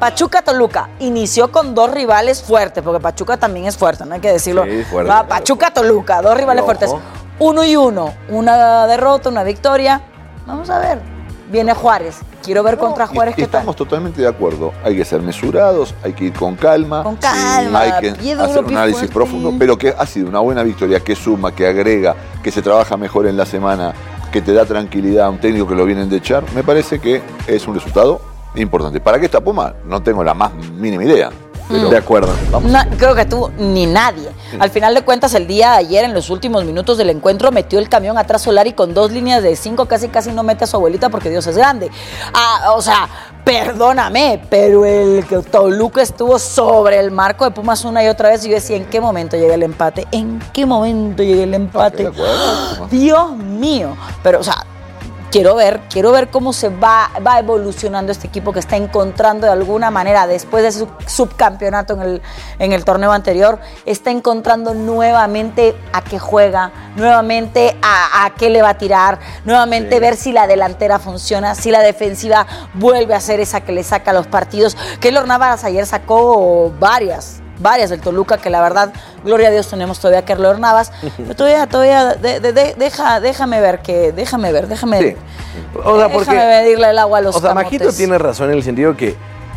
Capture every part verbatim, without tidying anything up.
Pachuca-Toluca inició con dos rivales fuertes, porque Pachuca también es fuerte, no hay que decirlo. Sí, fuerte, Va, Pachuca-Toluca, dos rivales fuertes. Uno y uno, una derrota, una victoria. Vamos a ver. Viene Juárez. Quiero ver no, contra Juárez qué tal. Estamos totalmente de acuerdo. Hay que ser mesurados, hay que ir con calma. Con calma. Hay que hacer un análisis fuerte. profundo, pero que ha sido una buena victoria, que suma, que agrega, que se trabaja mejor en la semana, que te da tranquilidad a un técnico que lo vienen de echar. Me parece que es un resultado importante. ¿Para qué está Puma? No tengo la más mínima idea. Pero, de acuerdo. Vamos. No, creo que tú ni nadie. Sí. Al final de cuentas, el día de ayer, en los últimos minutos del encuentro, metió el camión atrás Solari con dos líneas de cinco, casi casi no mete a su abuelita porque Dios es grande. Ah, o sea, perdóname, pero el que Toluca estuvo sobre el marco de Pumas una y otra vez y yo decía, ¿en qué momento llega el empate? ¿En qué momento llega el empate? Okay, ¡Oh, Dios mío! Pero, o sea, Quiero ver, quiero ver cómo se va, va evolucionando este equipo que está encontrando de alguna manera, después de su subcampeonato en el, en el torneo anterior, está encontrando nuevamente a qué juega, nuevamente a, a qué le va a tirar, nuevamente sí. ver si la delantera funciona, si la defensiva vuelve a ser esa que le saca los partidos. Keylor Navas ayer sacó varias. varias del Toluca, que la verdad, gloria a Dios, tenemos todavía a Keylor Navas, pero todavía, todavía, de, de, de, deja, déjame ver, que, déjame ver, déjame, sí. o sea, porque, déjame medirle el agua a los O sea, camotes. Majito tiene razón en el sentido que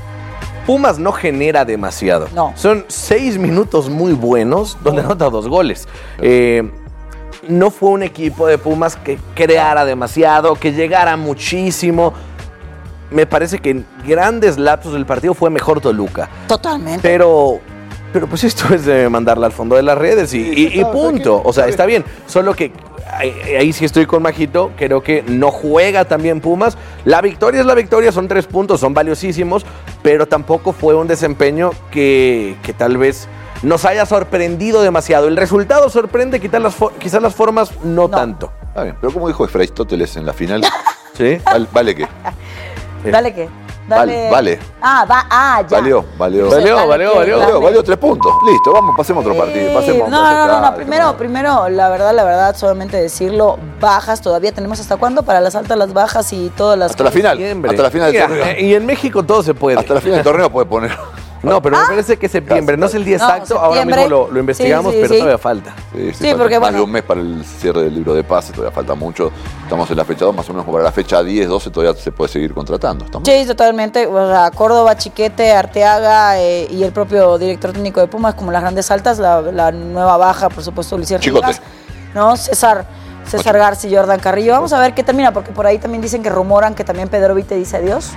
Pumas no genera demasiado. No. Son seis minutos muy buenos, donde no. anota dos goles. Eh, no fue un equipo de Pumas que creara demasiado, que llegara muchísimo. Me parece que en grandes lapsos del partido fue mejor Toluca. Totalmente. Pero... Pero pues esto es de mandarla al fondo de las redes y, y, y punto. O sea, está bien. Solo que ahí, ahí sí estoy con Majito. Creo que no juega también Pumas. La victoria es la victoria, son tres puntos, son valiosísimos. Pero tampoco fue un desempeño que, que tal vez nos haya sorprendido demasiado. El resultado sorprende, quizás las, quizás las formas no, no tanto. Está bien, pero como dijo Efraístoteles en la final, ¿sí? ¿Vale, vale qué? ¿Vale qué? Dale. Vale, vale. Ah, va, ah, ya. Valió, valió. Valió, valió, valió. Valió, valió tres puntos. Listo, vamos, pasemos a otro partido. Pasemos, no, no, no, no, primero, primero, la verdad, la verdad, solamente decirlo, bajas, todavía tenemos hasta cuándo para las altas, las bajas y todas las Hasta la final, septiembre. hasta la final del Mira, torneo. Y en México todo se puede. Hasta la final del torneo puede poner. No, pero ¿Ah? me parece que septiembre, no es el día no, exacto, ahora mismo lo, lo investigamos, sí, sí, pero sí. todavía falta. Sí, sí, Sí, falta porque más bueno. de un mes para el cierre del libro de pases, todavía falta mucho. Estamos en la fecha dos, más o menos para la fecha diez, doce todavía se puede seguir contratando. ¿Estamos? Sí, totalmente. O sea, Córdoba, Chiquete, Arteaga eh, y el propio director técnico de Pumas, como las grandes altas, la, la nueva baja, por supuesto, Luis Chicote. Rivas, ¿no? César, César García y Jordan Carrillo. Vamos a ver qué termina, porque por ahí también dicen que rumoran que también Pedro Vite dice adiós.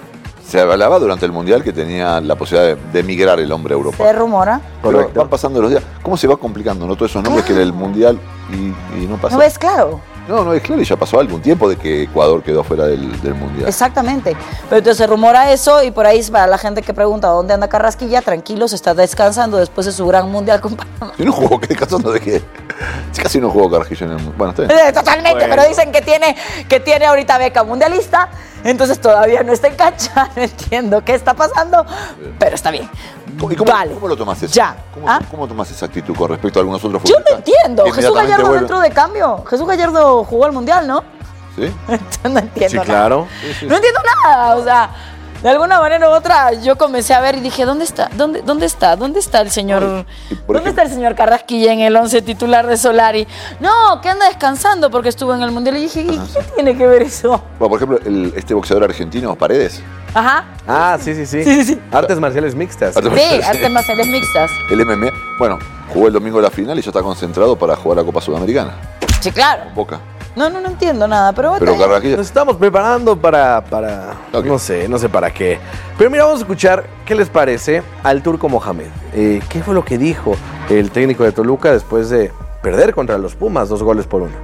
Se hablaba durante el Mundial que tenía la posibilidad de, de emigrar el hombre a Europa. Se rumora. Pero van pasando los días. ¿Cómo se va complicando, no? Todos esos nombres Claro. que era el Mundial y, y no pasó. ¿No ves claro? No, no es claro, y ya pasó algún tiempo de que Ecuador quedó fuera del, del Mundial. Exactamente. Pero entonces se rumora eso y por ahí para la gente que pregunta dónde anda Carrasquilla, tranquilos, está descansando después de su gran Mundial con Panamá. Si no jugó, ¿qué descansando de qué? Si casi no jugó Carajillo en el Mundial. Bueno, está bien. Eh, Totalmente, Bueno. pero dicen que tiene, que tiene ahorita beca mundialista, entonces todavía no está en cancha, no entiendo qué está pasando, pero está bien. ¿Y cómo, Vale. cómo lo tomas eso? Ya. ¿Cómo, ¿Ah? ¿Cómo tomas esa actitud con respecto a algunos otros Yo no futbolistas? entiendo. Jesús Inmediatamente Gallardo vuelven. dentro de cambio. Jesús Gallardo jugó al mundial, ¿no? ¿Sí? no entiendo Sí, nada. claro. Sí, sí. No entiendo nada, o sea, de alguna manera u otra yo comencé a ver y dije, ¿dónde está? ¿Dónde, dónde está? ¿Dónde está el señor? Y por ¿Dónde ejemplo- está el señor Carrasquilla en el once titular de Solari? No, que anda descansando porque estuvo en el mundial. Y dije, ¿y Ajá, qué tiene que ver eso? Bueno, por ejemplo, el, este boxeador argentino, Paredes, Ajá. Ah, sí, sí, sí. Sí, sí, sí. Artes marciales mixtas. Artes- Sí, artes marciales mixtas. el M M A, bueno, jugó el domingo la final y ya está concentrado para jugar la Copa Sudamericana. Sí, claro. Boca. No, no, no entiendo nada, pero bueno. Pero está bien. Carrasquilla, Nos estamos preparando para, para Ok. no sé, no sé para qué. Pero mira, vamos a escuchar qué les parece al Turco Mohamed. Eh, ¿Qué fue lo que dijo el técnico de Toluca después de perder contra los Pumas, dos goles por uno?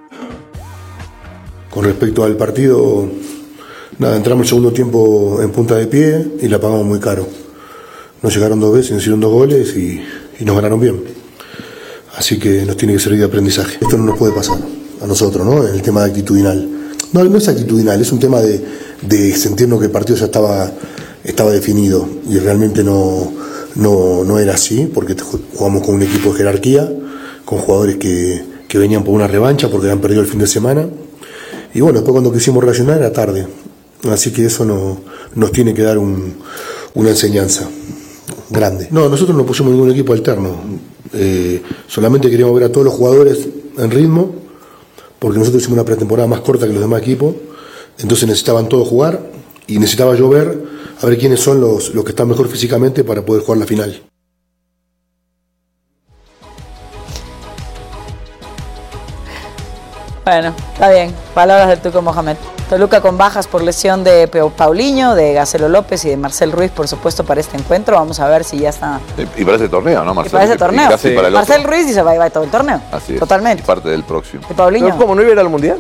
Con respecto al partido, nada, entramos el segundo tiempo en punta de pie y la pagamos muy caro. Nos llegaron dos veces, nos hicieron dos goles y, y nos ganaron bien. Así que nos tiene que servir de aprendizaje. Esto no nos puede pasar a nosotros, ¿no? En el tema de actitudinal. No, no es actitudinal, es un tema de, de sentirnos que el partido ya estaba, estaba definido y realmente no, no, no era así, porque jugamos con un equipo de jerarquía, con jugadores que, que venían por una revancha porque habían perdido el fin de semana. Y bueno, después cuando quisimos reaccionar era tarde. Así que eso no, nos tiene que dar un, una enseñanza grande. No, nosotros no pusimos ningún equipo alterno. Eh, solamente queríamos ver a todos los jugadores en ritmo, porque nosotros hicimos una pretemporada más corta que los demás equipos, entonces necesitaban todos jugar y necesitaba yo ver a ver quiénes son los, los que están mejor físicamente para poder jugar la final. Bueno, está bien. Palabras del Tuco Mohamed. Toluca con bajas por lesión de Paulinho, de Gacelo López y de Marcel Ruiz, por supuesto, para este encuentro. Vamos a ver si ya está. Y para ese torneo, ¿no, Marcel? Y para ese torneo. Casi Sí. para el Marcel otro. Ruiz dice va, va todo el torneo. Así es. Totalmente. Y parte del próximo. Y Paulinho. Pero como no iba a ir al Mundial.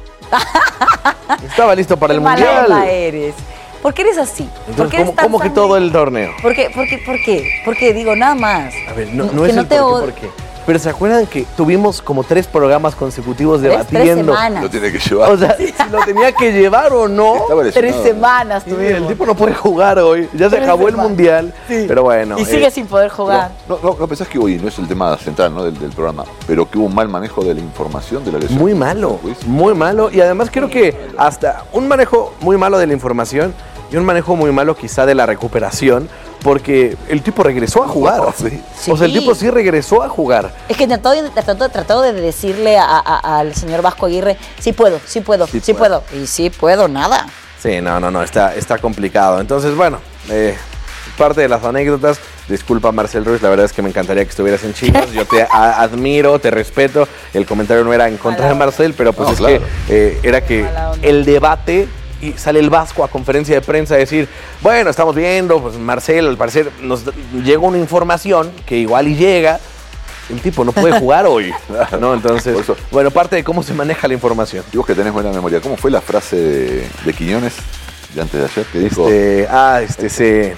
Estaba listo para el Qué mala Mundial. onda eres. ¿Por qué eres así? ¿Por Entonces, qué eres ¿cómo, tan cómo que sangre? todo el torneo? ¿Por qué? ¿Por qué? ¿Por qué? Porque digo, nada más. A ver, no, que no es no el te por od- qué, por qué. Pero ¿se acuerdan que tuvimos como tres programas consecutivos Tres- tres debatiendo? semanas. Lo tiene que llevar. O sea, si lo tenía que llevar o no. Estaba lesionado. Tres semanas Y mira, tuvimos. el tipo no puede jugar hoy. Ya se Tres acabó el semanas. Mundial. Sí. Pero bueno. Y eh, sigue sin poder jugar. No, no, no pensás que hoy no es el tema central, ¿no? del, del programa, pero que hubo un mal manejo de la información de la lesión. Muy malo, Ruiz. muy malo. Y además creo que hasta un manejo muy malo de la información y un manejo muy malo quizá de la recuperación, porque el tipo regresó a jugar. Oh, sí. O sea, el Sí. tipo sí regresó a jugar. Es que trató, de- trató, trató de decirle a- a- al señor Vasco Aguirre, sí puedo, sí puedo, sí, Sí puedo. Y sí puedo, nada. Sí, no, no, no, está, está complicado. Entonces, bueno, eh, parte de las anécdotas. Disculpa, Marcel Ruiz, la verdad es que me encantaría que estuvieras en Chivas. Yo te a- admiro, te respeto. El comentario no era en contra Mala de Marcel, pero pues No, es claro. que eh, era que Mala onda. el debate, y sale el Vasco a conferencia de prensa a decir, bueno, estamos viendo, pues Marcel, al parecer nos llegó una información que igual y llega. El tipo no puede jugar hoy, ¿no? Entonces, Por eso. bueno, parte de cómo se maneja la información. Y vos que tenés buena memoria, ¿cómo fue la frase de, de Quiñones de antes de ayer? Que dijo, Este, ah, este se,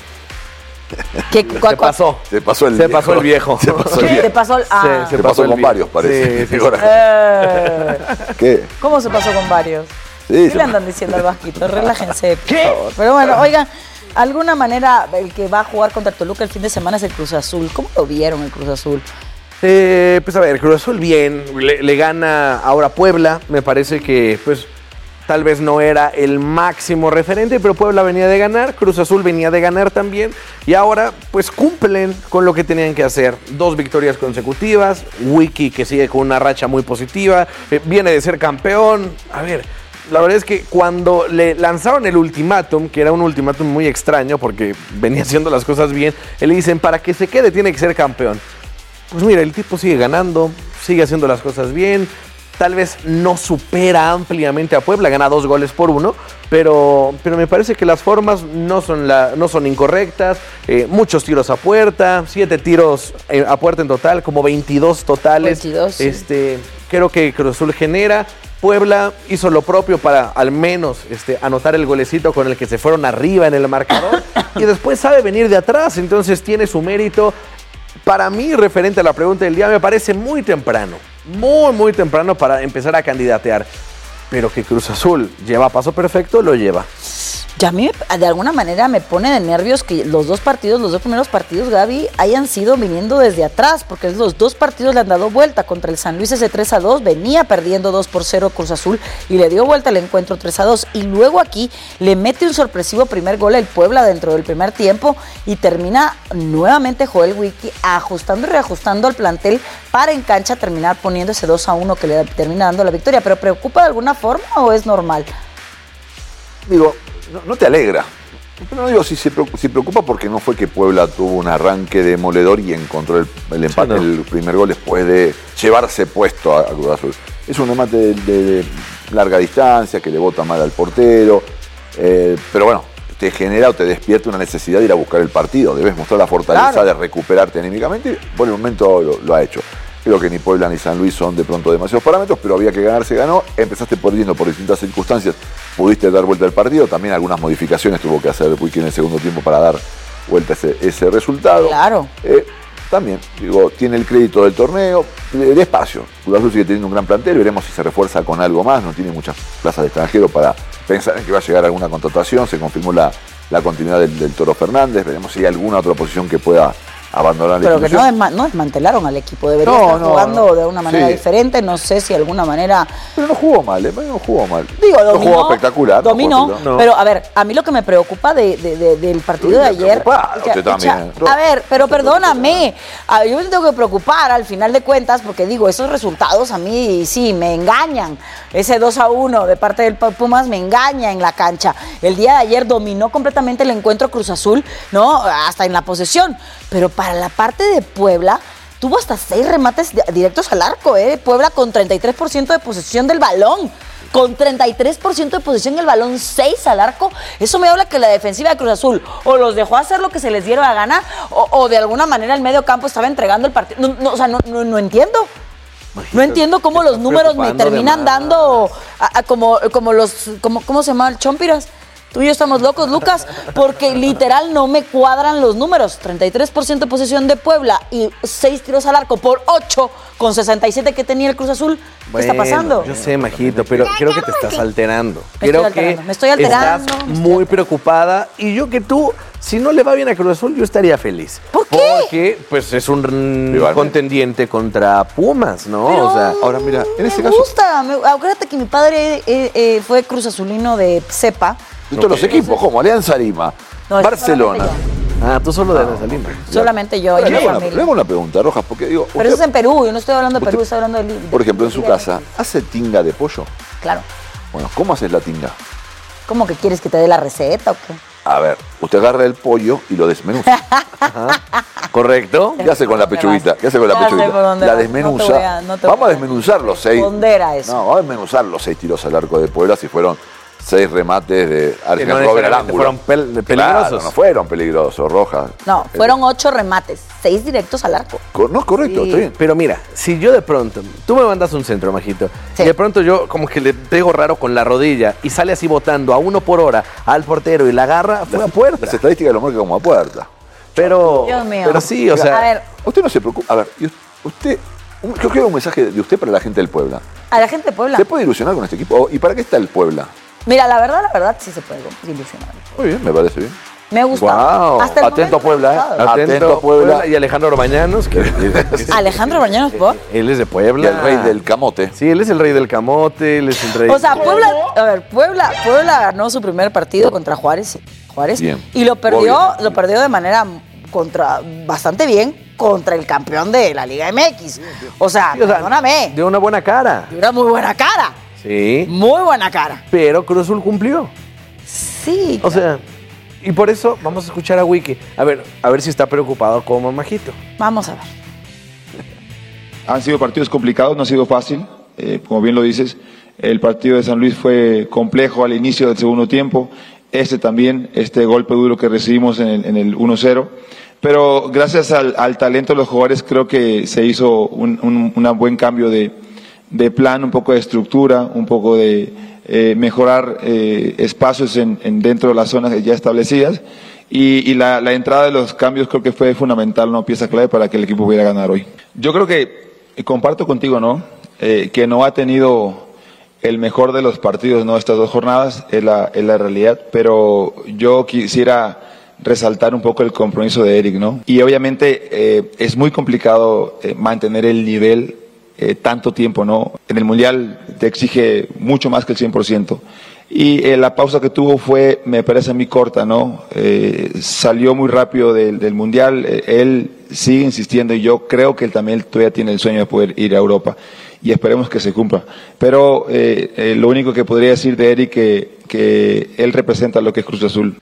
¿Qué, se cuál- cuál- pasó. se pasó el Se viejo. pasó el viejo. Se pasó el ¿Qué? viejo. ¿Te pasó el- ah. Se- Se pasó el con viejo. varios, parece. Sí, sí, sí. Ahora, Eh, ¿qué? ¿Cómo se pasó con varios? Sí, ¿Qué se- le andan diciendo al Vasquito? Relájense, por favor. Pero bueno, oigan, alguna manera el que va a jugar contra Toluca el fin de semana es el Cruz Azul. ¿Cómo lo vieron el Cruz Azul? Eh, pues a ver, Cruz Azul bien, le, le gana ahora Puebla, me parece que pues tal vez no era el máximo referente, pero Puebla venía de ganar, Cruz Azul venía de ganar también, y ahora pues cumplen con lo que tenían que hacer. Dos victorias consecutivas, Wiki que sigue con una racha muy positiva, eh, viene de ser campeón. A ver, la verdad es que cuando le lanzaron el ultimátum, que era un ultimátum muy extraño porque venía haciendo las cosas bien, le dicen, para que se quede tiene que ser campeón. Pues mira, el tipo sigue ganando, sigue haciendo las cosas bien, tal vez no supera ampliamente a Puebla, gana dos goles por uno, pero, pero me parece que las formas no son, la, no son incorrectas, eh, muchos tiros a puerta, siete tiros eh, a puerta en total, como veintidós totales. veintidós, sí. Este, creo que Cruz Azul genera. Puebla hizo lo propio para al menos este, anotar el golecito con el que se fueron arriba en el marcador y después sabe venir de atrás, entonces tiene su mérito. Para mí, referente a la pregunta del día, me parece muy temprano, muy, muy temprano para empezar a candidatear. Pero que Cruz Azul lleva paso perfecto, lo lleva. Ya a mí me- de alguna manera me pone de nervios que los dos partidos, los dos primeros partidos, Gaby, hayan sido viniendo desde atrás, porque los dos partidos le han dado vuelta. Contra el San Luis ese tres a dos, venía perdiendo dos por cero Cruz Azul y le dio vuelta el encuentro tres a dos. Y luego aquí le mete un sorpresivo primer gol el Puebla dentro del primer tiempo y termina nuevamente Joel Wiki ajustando y reajustando al plantel para en cancha terminar poniendo ese dos a uno que le termina dando la victoria. ¿Pero preocupa de alguna forma o es normal? Digo, no, no te alegra. Pero no digo si se preocupa, si preocupa porque no fue que Puebla tuvo un arranque demoledor y encontró el, el empate, Sí, no. el primer gol después de llevarse puesto a, a Cruz Azul. Es un remate de, de- de larga distancia que le bota mal al portero, eh, pero bueno, te genera o te despierta una necesidad de ir a buscar el partido. Debes mostrar la fortaleza Claro. de recuperarte anímicamente y por el momento lo, lo ha hecho. Creo que ni Puebla ni San Luis son de pronto demasiados parámetros, pero había que ganar, se ganó. Empezaste perdiendo por distintas circunstancias, pudiste dar vuelta al partido. También algunas modificaciones tuvo que hacer Wiki en el segundo tiempo para dar vuelta ese, ese resultado. Claro. Eh, también, digo, tiene el crédito del torneo, el espacio. Cruz Azul sigue teniendo un gran plantel, veremos si se refuerza con algo más. No tiene muchas plazas de extranjero para pensar en que va a llegar alguna contratación. Se confirmó la, la continuidad del, del Toro Fernández. Veremos si hay alguna otra posición que pueda abandonar la Pero que no, institución. desma- no desmantelaron al equipo, debería No, estar no, jugando no. de una manera Sí. diferente, no sé si de alguna manera... Pero no jugó mal, ¿eh? No jugó mal. Digo, no dominó, jugó espectacular. no dominó, jugó espectacular. pero a ver, a mí lo que me preocupa de, de- de- del partido de Uy, ayer... preocupado, que- usted también. echa- a ver, pero perdóname, a ver, yo me tengo que preocupar al final de cuentas, porque digo, esos resultados a mí sí me engañan. Ese dos a uno de parte del Pumas me engaña en la cancha. El día de ayer dominó completamente el encuentro Cruz Azul, ¿no? Hasta en la posesión. Pero para la parte de Puebla... Tuvo hasta seis remates de- directos al arco, ¿eh? Puebla con treinta y tres por ciento de posesión del balón. Con treinta y tres por ciento de posesión del balón, seis al arco. Eso me habla que la defensiva de Cruz Azul o los dejó hacer lo que se les diera la gana o, o de alguna manera el medio campo estaba entregando el partido. No, no, o sea, no, no, no entiendo. No entiendo cómo los números me preocupando terminan de más. dando a- a como, como los, como, ¿cómo se llama el Chompiras? Tú y yo estamos locos, Lucas, porque literal no me cuadran los números. treinta y tres por ciento de posesión de Puebla y seis tiros al arco por ocho con sesenta y siete que tenía el Cruz Azul. ¿Qué está Bueno, pasando? Yo sé, Majito, pero creo que te estás alterando. Me creo estoy alterando, que me estoy alterando, estás me estoy muy preocupada y yo que tú, si no le va bien a Cruz Azul, yo estaría feliz. ¿Por qué? Porque pues es un Igualmente. contendiente contra Pumas, ¿no? Pero o sea, ahora mira, en me ese caso- gusta. Me, acuérdate que mi padre eh, eh, fue Cruz Azulino de cepa. De todos los equipos, como Alianza Lima, No, Barcelona. solamente ah, tú solo debes salir. Solamente yo y Ahora, mi le hago una- familia. le hago una pregunta, Rojas, porque digo, Pero eso es usted, en Perú, yo no estoy hablando de Perú, usted, estoy hablando de... de- por ejemplo, en su de- casa, ¿hace tinga de pollo? Claro. Bueno, ¿cómo haces la tinga? ¿Cómo que quieres que te dé la receta o qué? A ver, usted agarra el pollo y lo desmenuza. ¿Correcto? ¿Qué hace con la pechuguita? ¿Qué hace con la Ya sé pechuguita? por dónde La vas. desmenuza. No te voy a- no te vamos voy a a desmenuzar los seis. responder a eso. No, vamos a desmenuzar los seis tiros al arco de Puebla si fueron seis remates de Que Argen no Robert al necesariamente ángulo. fueron pel- Claro, peligrosos. no fueron peligrosos, Rojas. No, fueron ocho remates, seis directos al arco. Co- No, correcto, Sí, está bien. pero mira, si yo de pronto, tú me mandas un centro, Majito, Sí. y de pronto yo como que le pego raro con la rodilla y sale así botando a uno por hora al portero y la agarra, fue a puerta. Las estadísticas lo marcan como a puerta. Pero, Dios mío. pero sí, o sea, A ver, Usted no se preocupa. A ver, y usted. un- Yo quiero un mensaje de usted para la gente del Puebla. a la gente de Puebla. ¿Se puede ilusionar con este equipo? ¿Y para qué está el Puebla? Mira, la verdad, la verdad, sí se puede ilusionar. Muy bien, me parece bien. Me gusta. Guau, Hasta el atento momento Puebla, me ha ¿eh? gustado. Atento a Puebla. y Alejandro Orbañanos, que Alejandro Bañanos, ¿por? él es de Y Puebla. el rey del camote. Sí, él es el rey del camote, él es el rey. O sea, Puebla, a ver, Puebla, Puebla ganó su primer partido contra Juárez, sí, Juárez, Bien. y lo perdió, Muy bien. lo perdió de manera contra bastante bien contra el campeón de la Liga M X. O sea, Sí, o sea, perdóname, de una buena cara. de una muy buena cara, Sí, muy buena cara. pero Cruz Azul cumplió. Sí. O sea, y por eso vamos a escuchar a Wiki. A ver, a ver si está preocupado como Majito. Vamos a ver. Han sido partidos complicados, no ha sido fácil. Eh, como bien lo dices, el partido de San Luis fue complejo al inicio del segundo tiempo. Este también, este golpe duro que recibimos en el, en el uno cero. Pero gracias al, al talento de los jugadores creo que se hizo un, un una buen cambio de, de plan, un poco de estructura, un poco de eh, mejorar eh, espacios en, en dentro de las zonas ya establecidas. Y, y la, la entrada de los cambios creo que fue fundamental, una pieza clave para que el equipo pudiera ganar hoy. Yo creo que, y comparto contigo, ¿no? Eh, que no ha tenido el mejor de los partidos, ¿no? Estas dos jornadas, es la, es la realidad, pero yo quisiera resaltar un poco el compromiso de Eric, ¿no? Y obviamente eh, es muy complicado eh, mantener el nivel eh, tanto tiempo, ¿no? En el Mundial te exige mucho más que el cien por ciento. Y eh, la pausa que tuvo fue, me parece a mí, corta, ¿no? Eh, salió muy rápido del, del Mundial, eh, él sigue insistiendo y yo creo que él también todavía tiene el sueño de poder ir a Europa y esperemos que se cumpla. Pero eh, eh, lo único que podría decir de Eric que, que él representa lo que es Cruz Azul.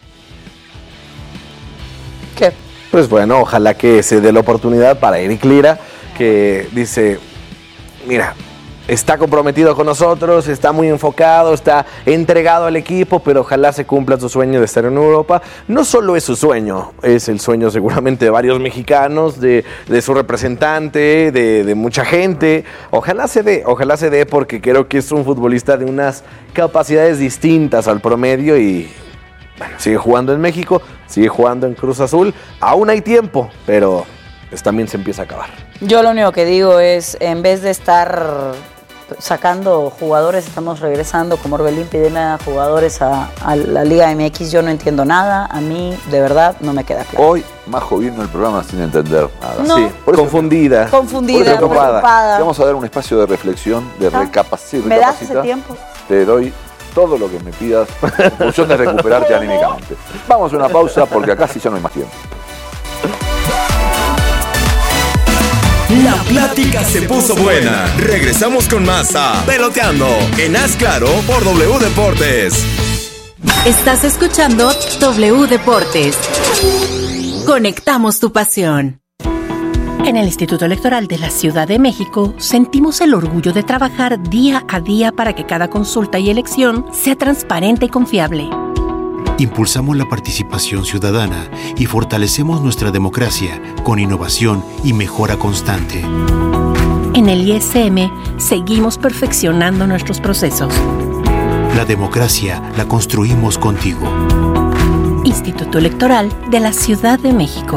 ¿Qué? Pues bueno, ojalá que se dé la oportunidad para Eric Lira, que dice, mira, está comprometido con nosotros, está muy enfocado, está entregado al equipo, pero ojalá se cumpla su sueño de estar en Europa. No solo es su sueño, es el sueño seguramente de varios mexicanos, de, de su representante, de, de mucha gente. Ojalá se dé, ojalá se dé porque creo que es un futbolista de unas capacidades distintas al promedio y bueno, sigue jugando en México, sigue jugando en Cruz Azul. Aún hay tiempo, pero pues también se empieza a acabar. Yo lo único que digo es, en vez de estar sacando jugadores, estamos regresando como Orbelín pidiendo jugadores a, a la Liga M X. Yo no entiendo nada, a mí de verdad no me queda claro. Hoy Majo vino el programa sin entender nada. No. Sí, por confundida. Confundida, preocupada. preocupada. Te vamos a dar un espacio de reflexión, de Ah, recapacitar. ¿me das ese tiempo? Te doy todo lo que me pidas en función de recuperarte anímicamente. Vamos a una pausa porque acá sí ya no hay más tiempo. La plática se puso buena. Regresamos con más a Peloteando en Haz Claro por W Deportes. Estás escuchando W Deportes. Conectamos tu pasión. En el Instituto Electoral de la Ciudad de México sentimos el orgullo de trabajar día a día para que cada consulta y elección sea transparente y confiable. Impulsamos la participación ciudadana y fortalecemos nuestra democracia con innovación y mejora constante. En el I S M seguimos perfeccionando nuestros procesos. La democracia la construimos contigo. Instituto Electoral de la Ciudad de México.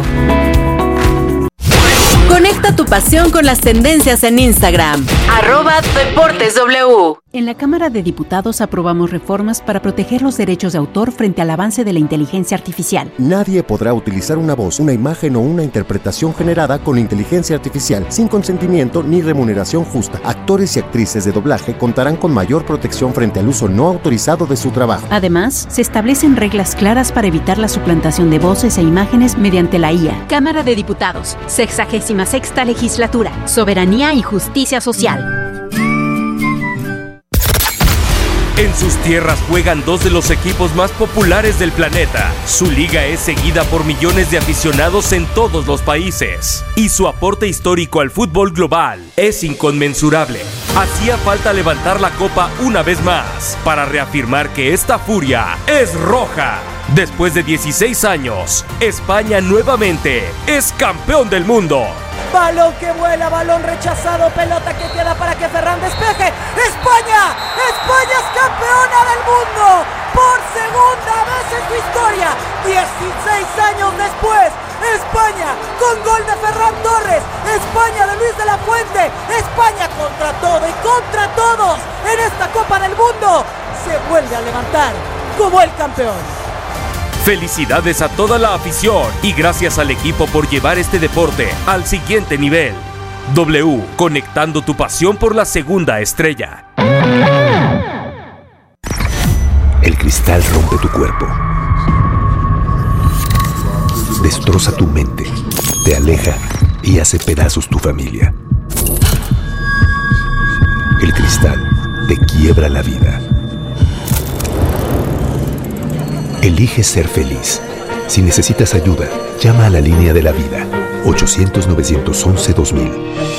Conecta tu pasión con las tendencias en Instagram. Arroba Deportes W. En la Cámara de Diputados aprobamos reformas para proteger los derechos de autor frente al avance de la inteligencia artificial. Nadie podrá utilizar una voz, una imagen o una interpretación generada con inteligencia artificial sin consentimiento ni remuneración justa. Actores y actrices de doblaje contarán con mayor protección frente al uso no autorizado de su trabajo. Además, se establecen reglas claras para evitar la suplantación de voces e imágenes mediante la I A. Cámara de Diputados, sexagésima sexta legislatura, soberanía y justicia social. En sus tierras juegan dos de los equipos más populares del planeta. Su liga es seguida por millones de aficionados en todos los países. Y su aporte histórico al fútbol global es inconmensurable. Hacía falta levantar la copa una vez más para reafirmar que esta furia es roja. Después de dieciséis años, España nuevamente es campeón del mundo. Balón que vuela, balón rechazado, pelota que queda para que Ferran despeje. ¡España! ¡España es campeona del mundo! Por segunda vez en su historia. dieciséis años después, España con gol de Ferran Torres. España de Luis de la Fuente. España contra todo y contra todos. En esta Copa del Mundo se vuelve a levantar como el campeón. Felicidades a toda la afición y gracias al equipo por llevar este deporte al siguiente nivel. W, conectando tu pasión por la segunda estrella. El cristal rompe tu cuerpo, destroza tu mente, te aleja y hace pedazos tu familia. El cristal te quiebra la vida. Elige ser feliz. Si necesitas ayuda, llama a la línea de la vida. ochocientos, novecientos once, dos mil.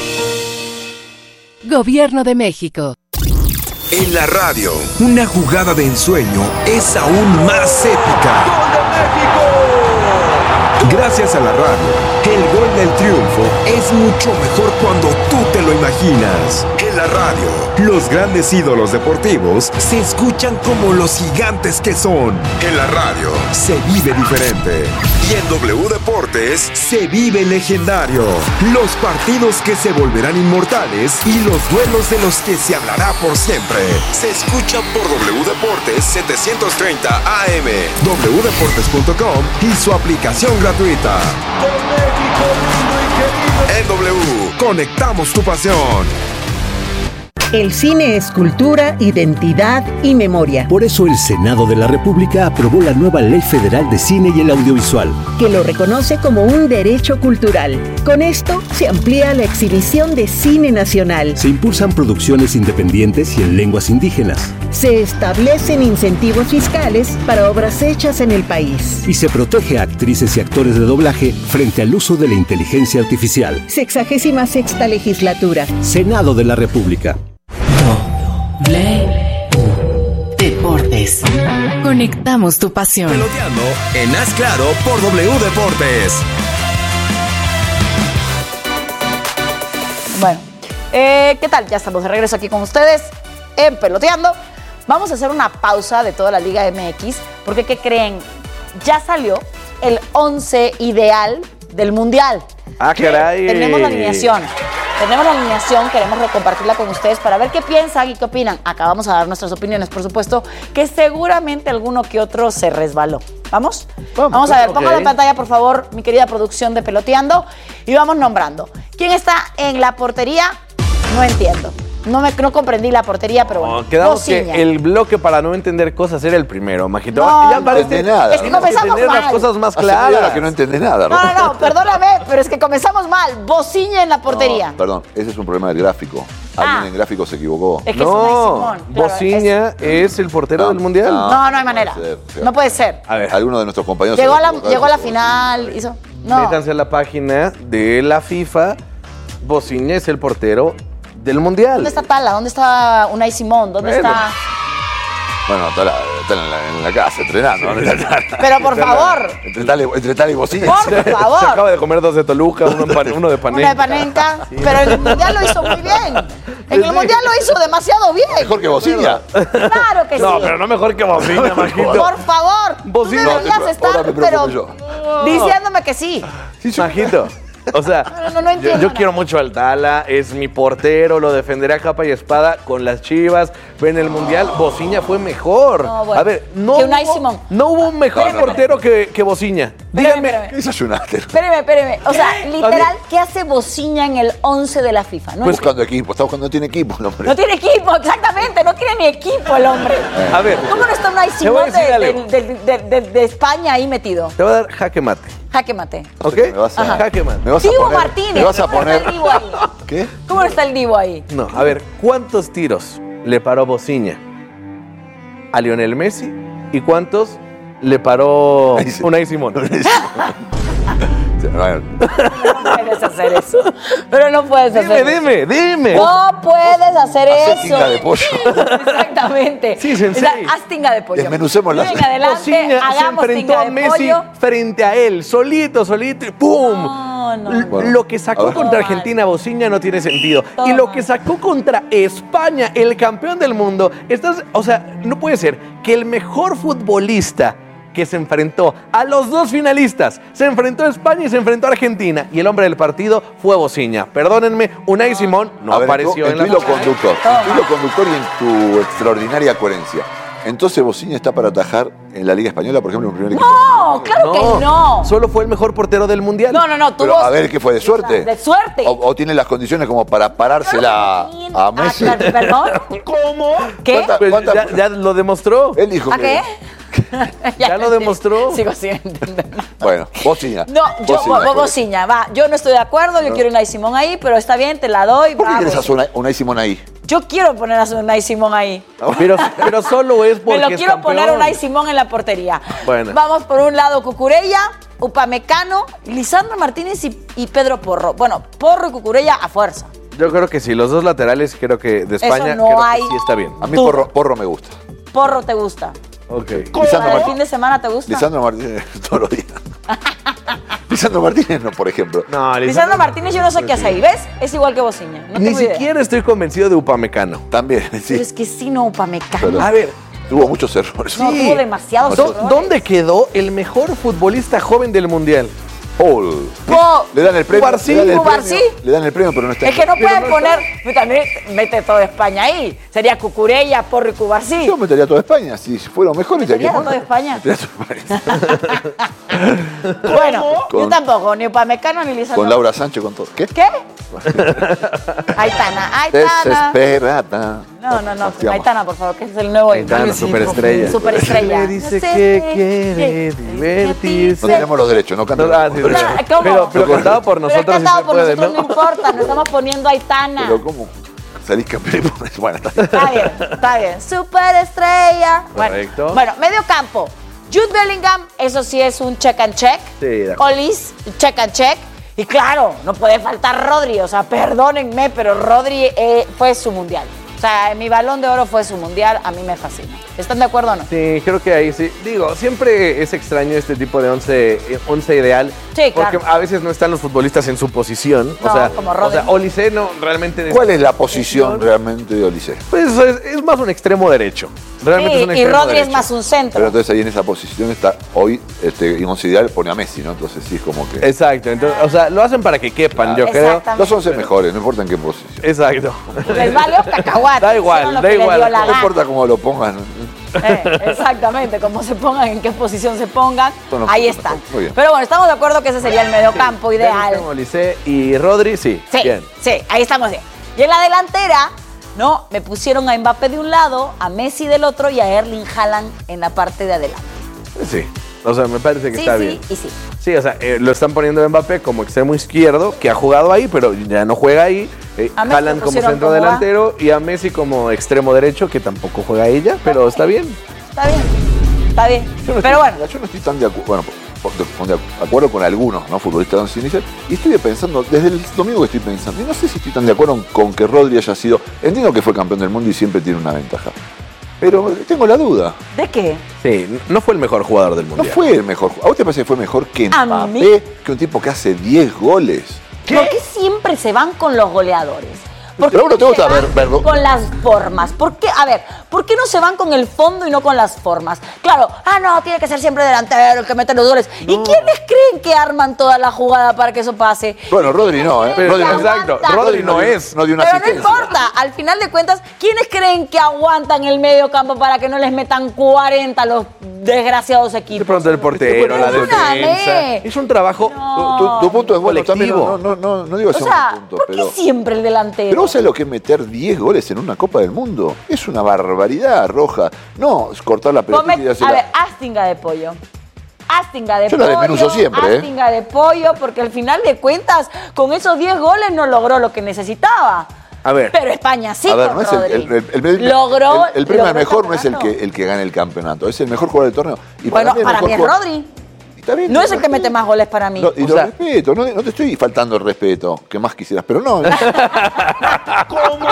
Gobierno de México. En la radio, una jugada de ensueño es aún más épica. ¡Gol de México! Gracias a la radio, el gol del triunfo es mucho mejor cuando tú te lo imaginas. En la radio, los grandes ídolos deportivos se escuchan como los gigantes que son. En la radio, se vive diferente. Y en W Deportes, se vive legendario. Los partidos que se volverán inmortales y los duelos de los que se hablará por siempre. Se escucha por W Deportes setecientos treinta A M, w deportes punto com y su aplicación gratuita. En W, conectamos tu pasión. El cine es cultura, identidad y memoria. Por eso el Senado de la República aprobó la nueva Ley Federal de Cine y el Audiovisual, que lo reconoce como un derecho cultural. Con esto se amplía la exhibición de cine nacional. Se impulsan producciones independientes y en lenguas indígenas. Se establecen incentivos fiscales para obras hechas en el país. Y se protege a actrices y actores de doblaje frente al uso de la inteligencia artificial. Sexagésima sexta legislatura. Senado de la República. W Deportes. Conectamos tu pasión. Peloteando en Haz Claro por W Deportes. Bueno, eh, ¿qué tal? Ya estamos de regreso aquí con ustedes en Peloteando. Vamos a hacer una pausa de toda la Liga M X, porque ¿qué creen? Ya salió el once ideal del Mundial. Ah, caray. Tenemos la alineación. tenemos la alineación, queremos compartirla con ustedes para ver qué piensan y qué opinan. Acá vamos a dar nuestras opiniones, por supuesto, que seguramente alguno que otro se resbaló. ¿Vamos? Vamos, vamos a ver, okay. Ponga en pantalla, por favor, mi querida producción de Peloteando, y vamos nombrando. ¿Quién está en la portería? No entiendo. No, me, no comprendí la portería, pero bueno. No, quedamos Bociña. Que el bloque para no entender cosas era el primero, Majito. No, ya no parece nada. Es que comenzamos que mal. Las cosas más claras. Que no entiende nada. No, no, no, perdóname, pero es que comenzamos mal. Bociña en la portería. No, perdón, ese es un problema del gráfico. Alguien ah. en gráfico se equivocó. Es que no, es Simón, claro, Bociña es... es el portero no, del Mundial. No, no, no hay manera. Puede ser, no puede ser. A ver, alguno de nuestros compañeros llegó a la, llegó a la final, hizo. No. Métanse a la página de la FIFA. Bociña es el portero del Mundial. ¿Dónde está Tala? ¿Dónde está Unai Simón? ¿Dónde bueno. está...? Bueno, está, la, está en, la, en la casa entrenando. Pero por favor. Entre Tala, entre Tala y Bociña. Por favor. Se acaba de comer dos de Toluca, uno, pan, uno de Panenka. Uno de Panenka. Sí. Pero en el Mundial lo hizo muy bien. En el Mundial lo hizo demasiado bien. Mejor que Bociña. Claro que no, sí. No, pero no mejor que Bociña, Majito. Por favor. Bociña. Tú deberías no, estar, pero yo. diciéndome que sí. Sí, Majito. O sea, no, no, no entiendo yo, yo quiero mucho al Tala, es mi portero, lo defenderé a capa y espada con las Chivas, pero en el Mundial Bociña fue mejor. No, bueno. A ver, no que hubo, no hubo un mejor espérame, portero que, que Bociña. Díganme. ¿Qué desayunaste? Espéreme, espéreme. O sea, literal, ¿qué hace Bociña en el once de la FIFA? ¿No? Pues buscando equipo, está buscando, no tiene equipo el hombre. No tiene equipo, exactamente, no tiene ni equipo el hombre. A ver. ¿Cómo no está Unai Simón de, de, de, de, de España ahí metido? Te voy a dar jaque mate. Jaque mate. ¿Ok? Me vas a, jaque mate. Me vas Divo a poner, Martínez. Me vas a poner. ¿Cómo está el Divo ahí? ¿Qué? ¿Cómo no está el Divo ahí? No, a ver, ¿cuántos tiros le paró Bociña a Lionel Messi y cuántos le paró Unai Simón? No puedes hacer eso. Pero no puedes hacer eso. Dime, dime, dime. No puedes hacer Hace eso. tinga de pollo. Exactamente. Sí, sensei. Haz tinga de pollo. Desmenucemos las. Venga, adelante, Bociña se hagamos enfrentó tinga a de Messi pollo. frente a él, solito, solito, y ¡pum! No, no, L- bueno. Lo que sacó contra Argentina Bociña no tiene sentido. Todo y lo mal. que sacó contra España, el campeón del mundo, estás, o sea, no puede ser que el mejor futbolista que se enfrentó a los dos finalistas, se enfrentó a España y se enfrentó a Argentina, y el hombre del partido fue Bociña. Perdónenme, Unai Simón no a ver, apareció en tu, en, en la tu hilo conductor, en tu hilo conductor y en tu extraordinaria coherencia. Entonces Bociña está para atajar en la Liga Española, por ejemplo, en un primer equipo. No, claro que no. Solo fue el mejor portero del Mundial. No, no, no. Tuvo... Pero a ver, ¿qué fue? ¿De suerte? De suerte. O, o tiene las condiciones como para parársela a Messi. Ah, ¿perdón? ¿Cómo? ¿Qué? ¿Cuánta- Pues cuánta- ya, ya lo demostró. Él dijo ¿A que... qué? Ya lo demostró. Sigo sin entender. Bueno, Bociña. No, yo, Bociña. Bo- Bociña, va. Yo no estoy de acuerdo, yo No. quiero Unai Simón ahí, pero está bien, te la doy. ¿Por qué va, quieres Bociña. a Unai- Unai Simón ahí? Yo quiero poner a Unai Simón ahí. Pero, pero solo es porque Me lo es quiero campeón. poner a Unai Simón en la portería. Bueno. Vamos por un lado Cucurella, Upamecano, Lisandro Martínez y, y Pedro Porro. Bueno, Porro y Cucurella a fuerza. Yo creo que sí, los dos laterales creo que de España Eso no creo hay que sí está bien. A mí Tú- Porro, Porro me gusta. Porro te gusta. Ok. Lisandro ¿Para el Martínez. fin de semana te gusta? Lisandro Martínez todos los días. Lisandro Martínez no, por ejemplo. No, Lisandro Martínez yo no sé qué hace ahí, ¿ves? Es igual que Bociña. No Ni tengo idea. siquiera estoy convencido de Upamecano. También, Pero sí. es que sí, no, Upamecano. Pero- A ver, Tuvo muchos errores. No, tuvo demasiados ¿dó- errores. ¿dónde quedó el mejor futbolista joven del Mundial? Paul. Po- Le dan el premio. Cubarsí, le, dan el Cubarsí. premio le dan el premio, pero no está. Es que no Pero pueden no poner. También mete toda España ahí. Sería Cucurella, Porro y Cubarsí. Yo metería a toda España. Si fueron mejores, ¿Meterías tenía a toda España? Metería a toda España. Bueno, yo Con- tampoco, ni Upamecano ni Lisandro. Con Laura Sánchez, con todo. ¿Qué? ¿Qué? Aitana, Aitana. Desesperada. No, no, no. Así vamos. Aitana, por favor, que es el nuevo. Aitana, el- superestrella. Superestrella. Le dice No sé que quiere qué- divertirse. No tenemos los derechos, no cantamos. Ah, sí, los derechos. Ah, ¿cómo? Pero, pero cantado por Pero nosotros sí cantado se por puede, nosotros ¿no? no importa, nos estamos poniendo Aitana. Pero ¿cómo? Salís campeón. Bueno, está bien. Está bien, está bien. Superestrella. Correcto. Bueno, bueno, medio campo. Jude Bellingham, eso sí es un check and check. Sí, de acuerdo. Olis, check and check. Y claro, no puede faltar Rodri. O sea, perdónenme, pero Rodri eh, fue su mundial. O sea, mi balón de oro fue su mundial. A mí me fascina. ¿Están de acuerdo o no? Sí, creo que ahí sí. Digo, siempre es extraño este tipo de once, eh, once ideal. Sí, claro. Porque a veces no están los futbolistas en su posición. No, o sea, como o Rodri. sea, Olise no realmente. ¿Cuál es la posición realmente de Olise? Pues es, es más un extremo derecho. Realmente sí, es un y extremo Rodri derecho. es más un centro. Pero entonces ahí en esa posición está, hoy, este, Once Ideal pone a Messi, ¿no? Entonces sí es como que... Exacto, entonces, o sea, lo hacen para que quepan, yo creo. Los once mejores, no importa en qué posición. Exacto. Les valió cacahuate. Da igual, hicieron lo da que les igual. dio la No gana. importa cómo lo pongan. Eh, exactamente, cómo se pongan, en qué posición se pongan, Son los ahí puntos están. mejor. Muy bien. Pero bueno, estamos de acuerdo que ese sería el mediocampo ideal. Olise y Rodri, sí. Sí, Bien. sí, ahí estamos bien. Y en la delantera, ¿no? Me pusieron a Mbappé de un lado, a Messi del otro y a Erling Haaland en la parte de adelante. Sí. O sea, me parece que Sí, está sí bien. y sí. Sí, o sea, eh, lo están poniendo a Mbappé como extremo izquierdo, que ha jugado ahí, pero ya no juega ahí. Eh, A Messi Haaland lo como pusieron centro como va. delantero y a Messi como extremo derecho, que tampoco juega ella, pero está bien. Está bien, está bien. Yo no Pero estoy, bueno, yo no estoy tan de acuerdo, bueno, por- por- de acuerdo con algunos, ¿no? Futbolistas de Once Inicial, y estoy pensando, desde el domingo que estoy pensando, y no sé si estoy tan de acuerdo con que Rodri haya sido, entiendo que fue campeón del mundo y siempre tiene una ventaja, pero tengo la duda. ¿de qué? Sí, no fue el mejor jugador del No mundial. fue el mejor. ¿A vos te parece que fue mejor que A Mbappé? mí- Que un tipo que hace diez goles. ¿Por qué siempre se van con los goleadores? ¿Por qué Pero bueno, te no gusta se van ver- verlo. con las formas? ¿Por qué? A ver, ¿por qué no se van con el fondo y no con las formas? Claro, ah, no, tiene que ser siempre delantero el que mete los goles. ¿Y quiénes creen que arman toda la jugada para que eso pase? Bueno, Rodri no, ¿eh? Pero- Rodri no- exacto, Rodri no dio- es. No dio una Pero no asistencia. importa, al final de cuentas, ¿quiénes creen que aguantan el medio campo para que no les metan cuarenta a los desgraciados De equipos? pronto el portero, la Perdóname. defensa. Es un trabajo Tu, tu punto es bueno también. colectivo. No, no, no, no digo que O sea sea, un punto, ¿por qué pero. siempre el delantero? Pero vos sabés lo que es meter diez goles en una Copa del Mundo. Es una barbaridad, Roja. No, es cortar la pelotita Come- y hacer a la- ver, astinga de pollo. Astinga de Yo la pollo. desmenuzo siempre, ¿eh? Astinga de pollo, porque al final de cuentas, con esos diez goles no logró lo que necesitaba. A ver. Pero España sí, A ver, con no es el, Rodri. el, el- el- Logró- el- el premio al logró mejor no es el campeonato. que, el que gana el campeonato, es el mejor jugador del torneo. Y Bueno, el para mejor mí es jugador- Rodri. Está bien, No lo es el que mete más goles para mí. No, y O lo sea- respeto, no, no te estoy faltando el respeto, que más quisieras, pero no. ¿Cómo?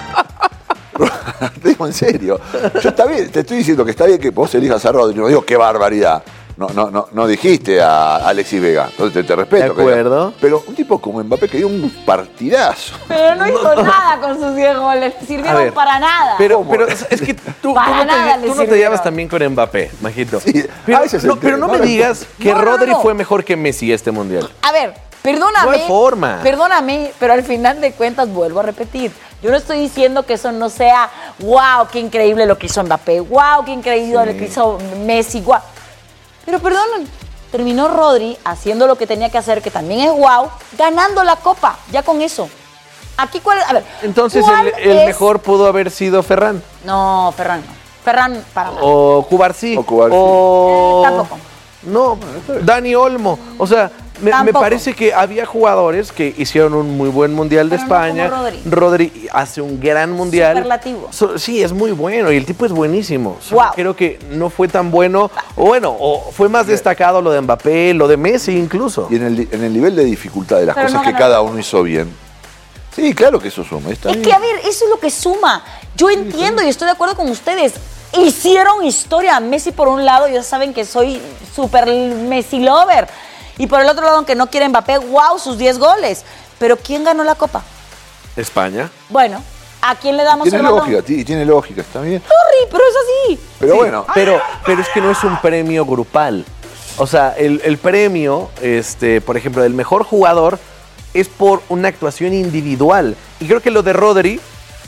Te digo en serio. Yo está bien, te estoy diciendo que está bien que vos elijas a Rodri, no digo qué barbaridad. No, no, no, no dijiste a Alexis Vega, entonces te, te respeto. De acuerdo. que- Pero un tipo como Mbappé que dio un partidazo. Pero no hizo nada con sus diez goles. A Sirvieron ver, para nada. Pero, pero es que tú, tú Para no, nada te, le tú no te sirvieron. llevas también con Mbappé, Majito. Sí, pero, a veces no, el pero no tema, me no, digas que no, no, Rodri no. fue mejor que Messi este mundial. A ver, perdóname. No hay forma. Perdóname, pero al final de cuentas vuelvo a repetir. Yo no estoy diciendo que eso no sea, wow, qué increíble lo que hizo Mbappé, wow, qué increíble lo que hizo Messi, wow. Pero perdonen, terminó Rodri haciendo lo que tenía que hacer, que también es wow, ganando la Copa, ya con eso. Aquí cuál, a ver. Entonces ¿cuál el, el es? mejor pudo haber sido Ferran. No, Ferran no. Ferran para nada. O Cubarsí. O Cubarsí. O... Eh, tampoco. No, Dani Olmo. O sea, me, me Tampoco. parece que había jugadores que hicieron un muy buen mundial de Pero no España. como Rodri. Rodri hace un gran mundial. Superlativo. So- sí, es muy bueno y el tipo es buenísimo. Solo Wow. Creo que no fue tan bueno, o bueno, o fue más destacado lo de Mbappé, lo de Messi incluso. Y en el, en el nivel de dificultad de las Pero cosas no que ganó. cada uno hizo bien. Sí, claro que eso suma. Está Es bien. que, a ver, eso es lo que suma. Yo entiendo y estoy de acuerdo con ustedes. Hicieron historia. Messi por un lado, ya saben que soy súper Messi lover. Y por el otro lado, aunque no quiere Mbappé, wow, sus diez goles. Pero ¿quién ganó la Copa? España. Bueno, ¿a quién le damos Tiene el balón? lógica, ti- tiene lógica, está bien. Sorry, pero es así. Pero Sí, bueno, Pero, pero es que no es un premio grupal. O sea, el, el premio, este, por ejemplo, del mejor jugador es por una actuación individual. Y creo que lo de Rodri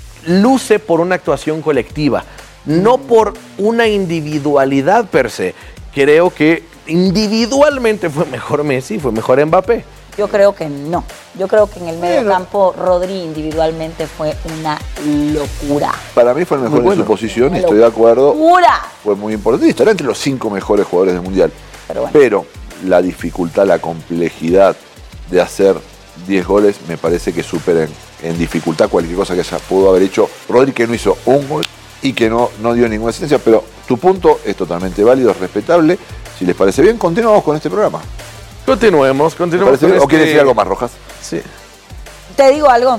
luce por una actuación colectiva, no por una individualidad per se. Creo que individualmente fue mejor Messi, fue mejor Mbappé. Yo creo que no. Yo creo que en el medio Bueno. campo Rodri individualmente fue una locura. para mí fue el mejor Muy bueno. de su posición, Una estoy de acuerdo. ¡Locura! Fue muy importante y estará entre los cinco mejores jugadores del Mundial. Pero bueno. Pero la dificultad, la complejidad de hacer diez goles me parece que supera en, en dificultad cualquier cosa que haya pudo haber hecho Rodri, que no hizo un gol y que no, no dio ninguna asistencia. Pero tu punto es totalmente válido, es respetable. Si les parece bien, continuamos con este programa. Continuemos, ¿Les continuemos. parece con bien? ¿O este- quieres decir algo más, Rojas? Sí. Te digo algo.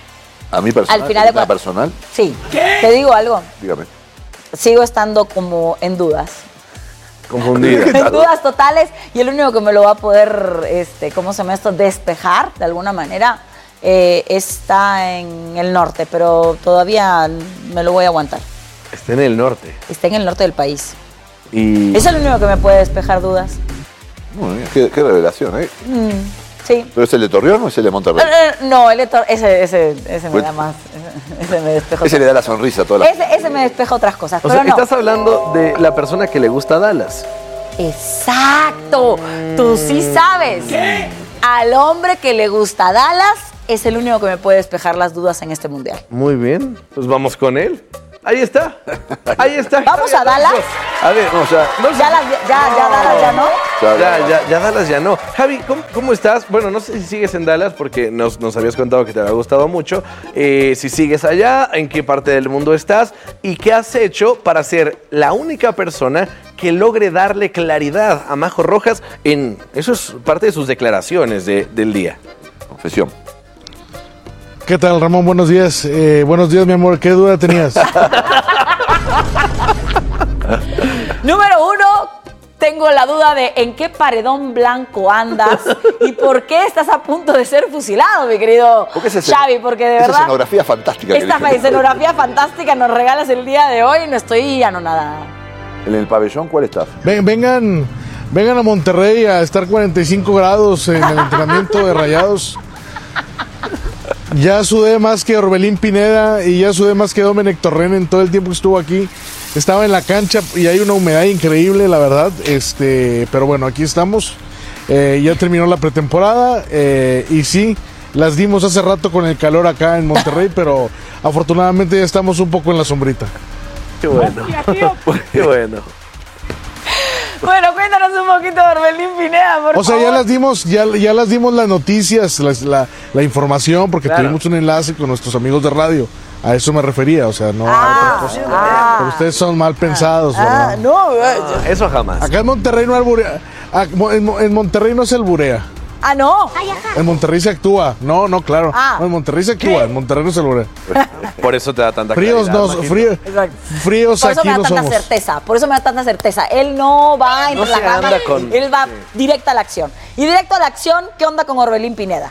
A mí personal, Al final de ¿una cuentas- personal, Sí. Te digo algo. dígame. Sigo estando como en dudas. Confundida. En dudas totales, y el único que me lo va a poder, este, ¿cómo se llama esto? Despejar de alguna manera, eh, está en el norte, pero todavía me lo voy a aguantar. Está en el norte. Está en el norte del país. Y... Eso es lo único que me puede despejar dudas. Bueno, qué, qué revelación, ¿eh? Mm, sí. ¿Pero es el de Torreón o es el de Monterrey? Eh, No, el de Tor- ese, ese, ese me Pues- da más. Ese, ese me despeja. Ese le da la sonrisa a toda la... Ese, ese me despeja otras cosas. O pero sea, no. estás hablando de la persona que le gusta a Dallas. Exacto. Tú sí sabes. ¿Qué? Al hombre que le gusta Dallas es el único que me puede despejar las dudas en este mundial. Muy bien, pues vamos con él. Ahí está. Ahí está. ¿Vamos a Dallas? A ver, no, o sea, no sé- Ya, las- ya, ya Dallas ya no. Ya, ya, ya Dallas ya no. Javi, ¿cómo, cómo estás? Bueno, no sé si sigues en Dallas porque nos, nos habías contado que te había gustado mucho. Eh, si sigues allá, ¿en qué parte del mundo estás? ¿Y qué has hecho para ser la única persona que logre darle claridad a Majo Rojas en... Eso es parte de sus declaraciones de- del día. Confesión. ¿Qué tal, Ramón? Buenos días. Eh, buenos días, mi amor. ¿Qué duda tenías? Número uno, tengo la duda de en qué paredón blanco andas y por qué estás a punto de ser fusilado, mi querido Porque esa Xavi, porque de esa verdad escenografía fantástica. que esta elige. escenografía fantástica nos regalas el día de hoy y no estoy anonadada. ¿En el pabellón cuál estás? Ven- vengan, vengan a Monterrey a estar cuarenta y cinco grados en el entrenamiento de Rayados. Ya sudé más que Orbelín Pineda y ya sudé más que Domenech Torrent en todo el tiempo que estuvo aquí. Estaba en la cancha y hay una humedad increíble, la verdad. Este, pero bueno, aquí estamos. Eh, ya terminó la pretemporada eh, y sí, las dimos hace rato con el calor acá en Monterrey, pero afortunadamente ya estamos un poco en la sombrita. Qué bueno. Qué bueno. Bueno, cuéntanos un poquito de Orbelín Pineda, por O sea, favor. ya las dimos, ya, ya las dimos las noticias, las- la, la información, porque Claro. tuvimos un enlace con nuestros amigos de radio. A eso me refería, o sea, no a otra cosa. ah. Pero ustedes son mal pensados, Ah, ¿verdad? no, eh, Eso jamás. Acá en Monterrey no alburea. ah, En, Mo- en Monterrey no se alburea. ah, no. En Monterrey se actúa. No, no, claro. Ah. No, en Monterrey se actúa, en Monterrey no se alburea. Por eso te da tanta Fríos claridad, no, Majito. frío, Exacto. fríos Por eso aquí me da no tanta somos. certeza, por eso me da tanta certeza. Él no va No entre se la rama, anda con- él va directo a la acción. Y directo a la acción, ¿qué onda con Orbelín Pineda?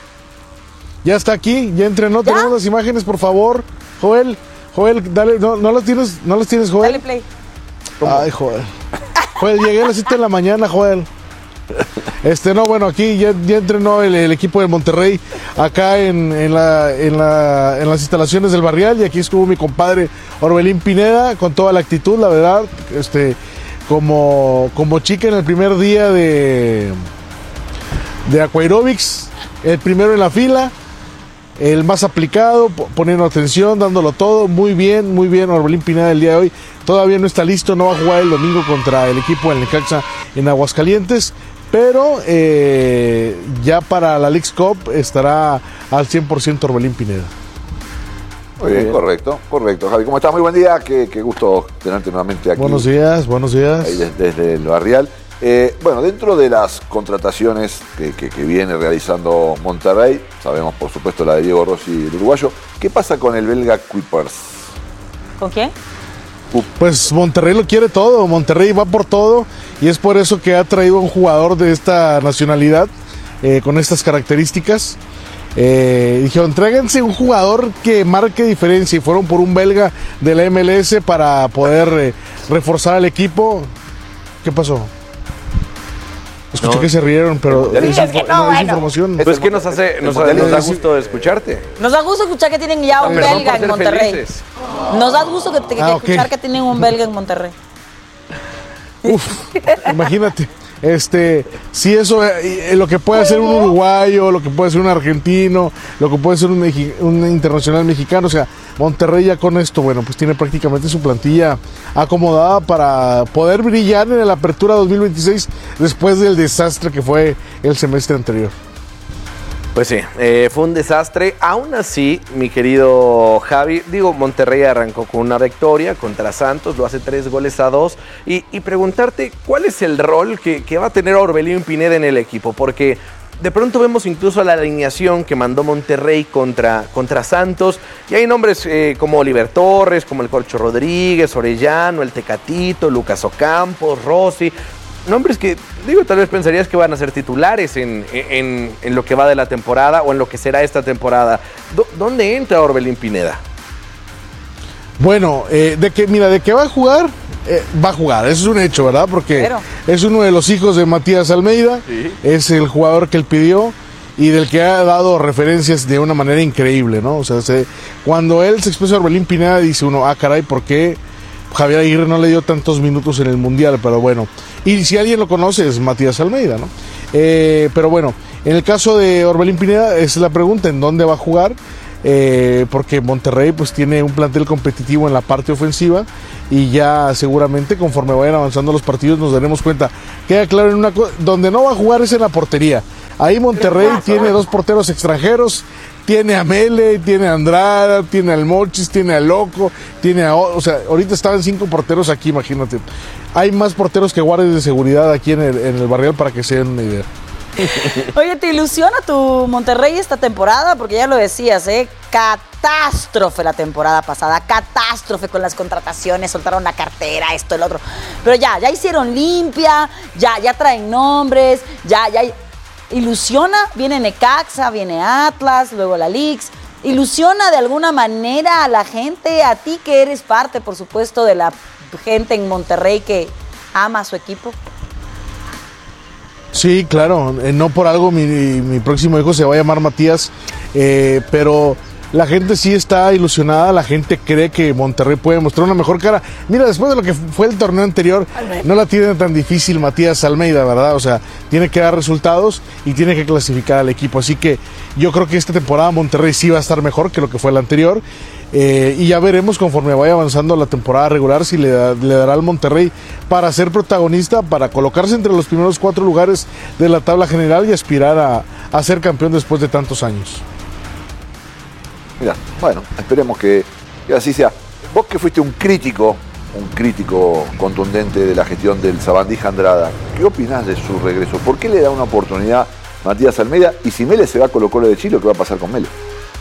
Ya está aquí, ya entrenó. Tenemos las imágenes, por favor. Joel, Joel, dale, no, no las tienes, no las tienes, Joel. Dale play. Ay, Joel. Joel, llegué a las siete de la mañana, Joel. Este, no, bueno, aquí ya, ya entrenó el, el equipo de Monterrey acá en, en, la, en, la, en las instalaciones del Barrial y aquí estuvo mi compadre Orbelín Pineda con toda la actitud, la verdad, este, como, como chica en el primer día de, de Aquaerobics, el primero en la fila, el más aplicado, po- poniendo atención, dándolo todo, muy bien, muy bien Orbelín Pineda el día de hoy. Todavía no está listo, no va a jugar el domingo contra el equipo del Necaxa en Aguascalientes, pero eh, ya para la Leagues Cup estará al cien por ciento Orbelín Pineda. Muy bien, correcto, correcto. Javi, ¿cómo estás? Muy buen día, qué, qué gusto tenerte nuevamente aquí. Buenos días, buenos días. Ahí des- desde el Barrial. Eh, bueno, dentro de las contrataciones que, que- que viene realizando Monterrey, sabemos por supuesto la de Diego Rossi, el uruguayo, ¿qué pasa con el belga Kuipers? ¿Con quién? Pues Monterrey lo quiere todo, Monterrey va por todo y es por eso que ha traído a un jugador de esta nacionalidad eh, con estas características. Eh, dijeron, tráiganse un jugador que marque diferencia y fueron por un belga de la M L S para poder eh, reforzar al equipo. ¿Qué pasó? Escuché No. que se rieron, pero Sí, es, es que info- no, no, es bueno. información. Pues que nos hace, nos, mundial nos da es- gusto escucharte. Nos da gusto escuchar que tienen ya un Perdón belga por en ser Monterrey. felices. Nos da gusto que, que Ah, ok. escuchar que tienen un belga en Monterrey. Uf, imagínate. Este, si eso, eh, eh, lo que puede hacer un uruguayo, lo que puede hacer un argentino, lo que puede ser un, mexi- un internacional mexicano, o sea, Monterrey ya con esto, bueno, pues tiene prácticamente su plantilla acomodada para poder brillar en la apertura dos mil veintiséis después del desastre que fue el semestre anterior. Pues sí, eh, fue un desastre. Aún así, mi querido Javi, digo, Monterrey arrancó con una victoria contra Santos, lo hace tres goles a dos. Y, y preguntarte, ¿cuál es el rol que, que va a tener Orbelín Pineda en el equipo? Porque de pronto vemos incluso la alineación que mandó Monterrey contra, contra Santos. Y hay nombres eh, como Oliver Torres, como el Corcho Rodríguez, Orellano, el Tecatito, Lucas Ocampos, Rossi. Nombres que, digo, tal vez pensarías que van a ser titulares en, en, en lo que va de la temporada o en lo que será esta temporada. ¿Dó- ¿Dónde entra Orbelín Pineda? Bueno, eh, de que, mira, de que va a jugar, eh, va a jugar, eso es un hecho, ¿verdad? Porque Pero. es uno de los hijos de Matías Almeida, sí. es el jugador que él pidió y del que ha dado referencias de una manera increíble, ¿no? O sea, se, cuando él se expresa a Orbelín Pineda, dice uno, ah, caray, ¿por qué Javier Aguirre no le dio tantos minutos en el Mundial? Pero bueno, y si alguien lo conoce es Matías Almeida, ¿no? Eh, pero bueno, en el caso de Orbelín Pineda, esa es la pregunta, ¿en dónde va a jugar? Eh, porque Monterrey pues tiene un plantel competitivo en la parte ofensiva y ya seguramente conforme vayan avanzando los partidos nos daremos cuenta. Queda claro en una cosa, donde no va a jugar es en la portería. Ahí Monterrey tiene dos porteros extranjeros, tiene a Mele, tiene a Andrada, tiene al Mochis, tiene a Loco, tiene a... O sea, ahorita estaban cinco porteros aquí, imagínate. Hay más porteros que guardias de seguridad aquí en el, en el Barrial para que se den una idea. Oye, ¿te ilusiona tu Monterrey esta temporada? Porque ya lo decías, ¿eh? Catástrofe la temporada pasada, catástrofe con las contrataciones, soltaron la cartera, esto, el otro. Pero ya, ya hicieron limpia, ya, ya traen nombres, ya, ya... ¿Ilusiona? Viene Necaxa, viene Atlas, luego la Leagues. ¿Ilusiona de alguna manera a la gente? A ti que eres parte, por supuesto, de la gente en Monterrey que ama a su equipo. Sí, claro, eh, no por algo mi, mi próximo hijo se va a llamar Matías, eh, pero la gente sí está ilusionada, la gente cree que Monterrey puede mostrar una mejor cara. Mira, después de lo que fue el torneo anterior, no la tiene tan difícil Matías Almeida, ¿verdad? O sea, tiene que dar resultados y tiene que clasificar al equipo, así que yo creo que esta temporada Monterrey sí va a estar mejor que lo que fue la anterior. Eh, y ya veremos conforme vaya avanzando la temporada regular si le, da, le dará al Monterrey para ser protagonista, para colocarse entre los primeros cuatro lugares de la tabla general y aspirar a, a ser campeón después de tantos años. Mira, bueno, esperemos que, que así sea. Vos que fuiste un crítico, un crítico contundente de la gestión del Sabandija Andrada, ¿qué opinás de su regreso? ¿Por qué le da una oportunidad Matías Almeida? Y si Mele se va a Colo Colo de Chile, ¿qué va a pasar con Mele?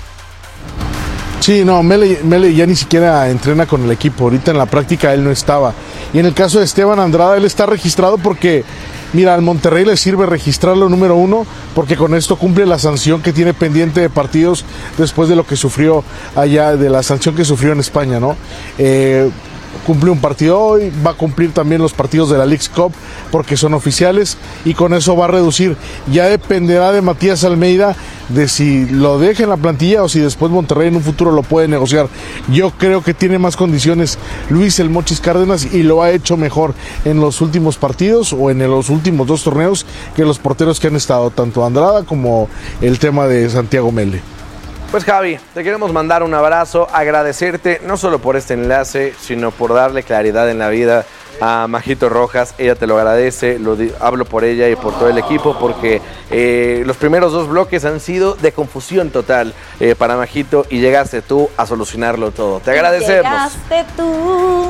Sí, no, Mele, Mele ya ni siquiera entrena con el equipo, ahorita en la práctica él no estaba. Y en el caso de Esteban Andrada, él está registrado porque, mira, al Monterrey le sirve registrarlo número uno, porque con esto cumple la sanción que tiene pendiente de partidos después de lo que sufrió allá, de la sanción que sufrió en España, ¿no? Eh, cumple un partido hoy, va a cumplir también los partidos de la Leagues Cup porque son oficiales y con eso va a reducir. Ya dependerá de Matías Almeida de si lo deja en la plantilla o si después Monterrey en un futuro lo puede negociar. Yo creo que tiene más condiciones Luis El Mochis Cárdenas y lo ha hecho mejor en los últimos partidos o en los últimos dos torneos que los porteros que han estado, tanto Andrada como el tema de Santiago Mele. Pues Javi, te queremos mandar un abrazo, agradecerte no solo por este enlace, sino por darle claridad en la vida a Majito Rojas. Ella te lo agradece, lo di- hablo por ella y por todo el equipo, porque eh, los primeros dos bloques han sido de confusión total eh, para Majito y llegaste tú a solucionarlo todo. Te agradecemos. Llegaste tú.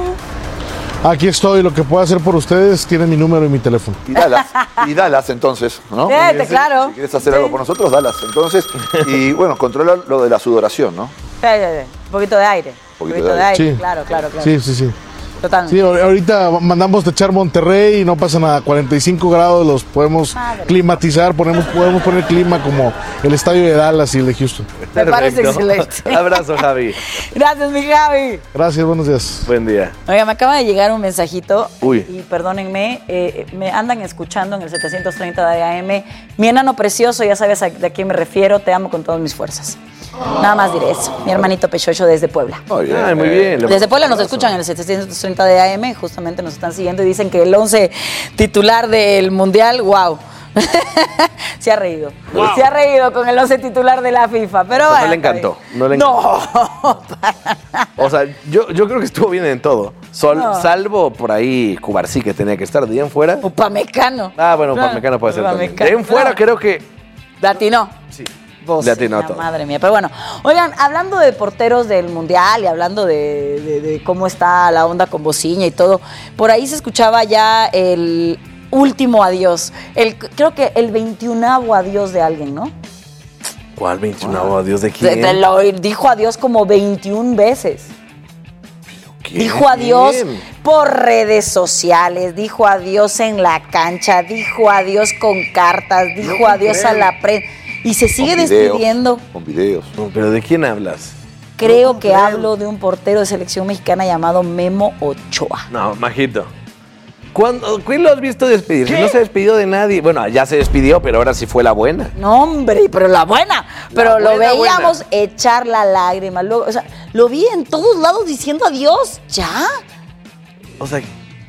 Aquí estoy, lo que pueda hacer por ustedes, tienen mi número y mi teléfono. Y Dallas, y Dallas entonces, ¿no? Fíjate, claro. Si quieres hacer algo por nosotros, Dallas entonces. Y bueno, controla lo de la sudoración, ¿no? Un poquito de aire. Un poquito de aire, Sí. claro, claro, claro. Sí, sí, sí. Totalmente. Sí, ahorita mandamos de echar Monterrey y no pasa nada, cuarenta y cinco grados los podemos Madre. climatizar, ponemos, podemos poner clima como el estadio de Dallas y el de Houston. Me parece excelente. Abrazo, Javi. Gracias, mi Javi. Gracias, buenos días. Buen día. Oiga, me acaba de llegar un mensajito. Uy. Y perdónenme, eh, me andan escuchando en el setecientos treinta de A M. Mi enano precioso, ya sabes a, de a quién me refiero, te amo con todas mis fuerzas. Nada más diré eso. Mi hermanito Pechocho desde Puebla. Muy bien. Ay, muy bien. Desde Puebla nos escuchan en el setecientos treinta de A M, justamente nos están siguiendo y dicen que el once titular del Mundial, wow. Se ha reído. Wow. Se ha reído con el once titular de la FIFA, pero O sea, bueno, no le encantó. No le encantó. No. O sea, yo, yo creo que estuvo bien en todo. Sol, No. Salvo por ahí Cubarsí, que tenía que estar de ahí en fuera. Upamecano. Ah, bueno, Claro. Upamecano puede ser también. Upamecano, De ahí en fuera claro. creo que... Latino. Sí. Vos, Le atinó a la todo. Madre mía, pero bueno. Oigan, hablando de porteros del Mundial y hablando de, de- de cómo está la onda con Bociña y todo, por ahí se escuchaba ya el último adiós. El, creo que el veintiunavo adiós de alguien, ¿no? ¿Cuál veintiuno? ¿Adiós de De- quién? de lo- dijo adiós como veintiuna veces. ¿Quién? Dijo adiós ¿Quién? por redes sociales, dijo adiós en la cancha, dijo adiós con cartas, dijo puedo adiós creer. a la prensa y se sigue Con videos, despidiendo. Con videos. No, ¿pero de quién hablas? creo que hablo de un portero de selección mexicana llamado Memo Ochoa. No, majito. ¿Cuándo, ¿Quién lo has visto despedirse? No se ha despedido de nadie. Bueno, ya se despidió, pero ahora sí fue la buena. No, hombre, pero la buena. Pero La lo buena, veíamos buena. echar la lágrima. Lo, o sea, lo vi en todos lados diciendo adiós. ¿Ya? O sea,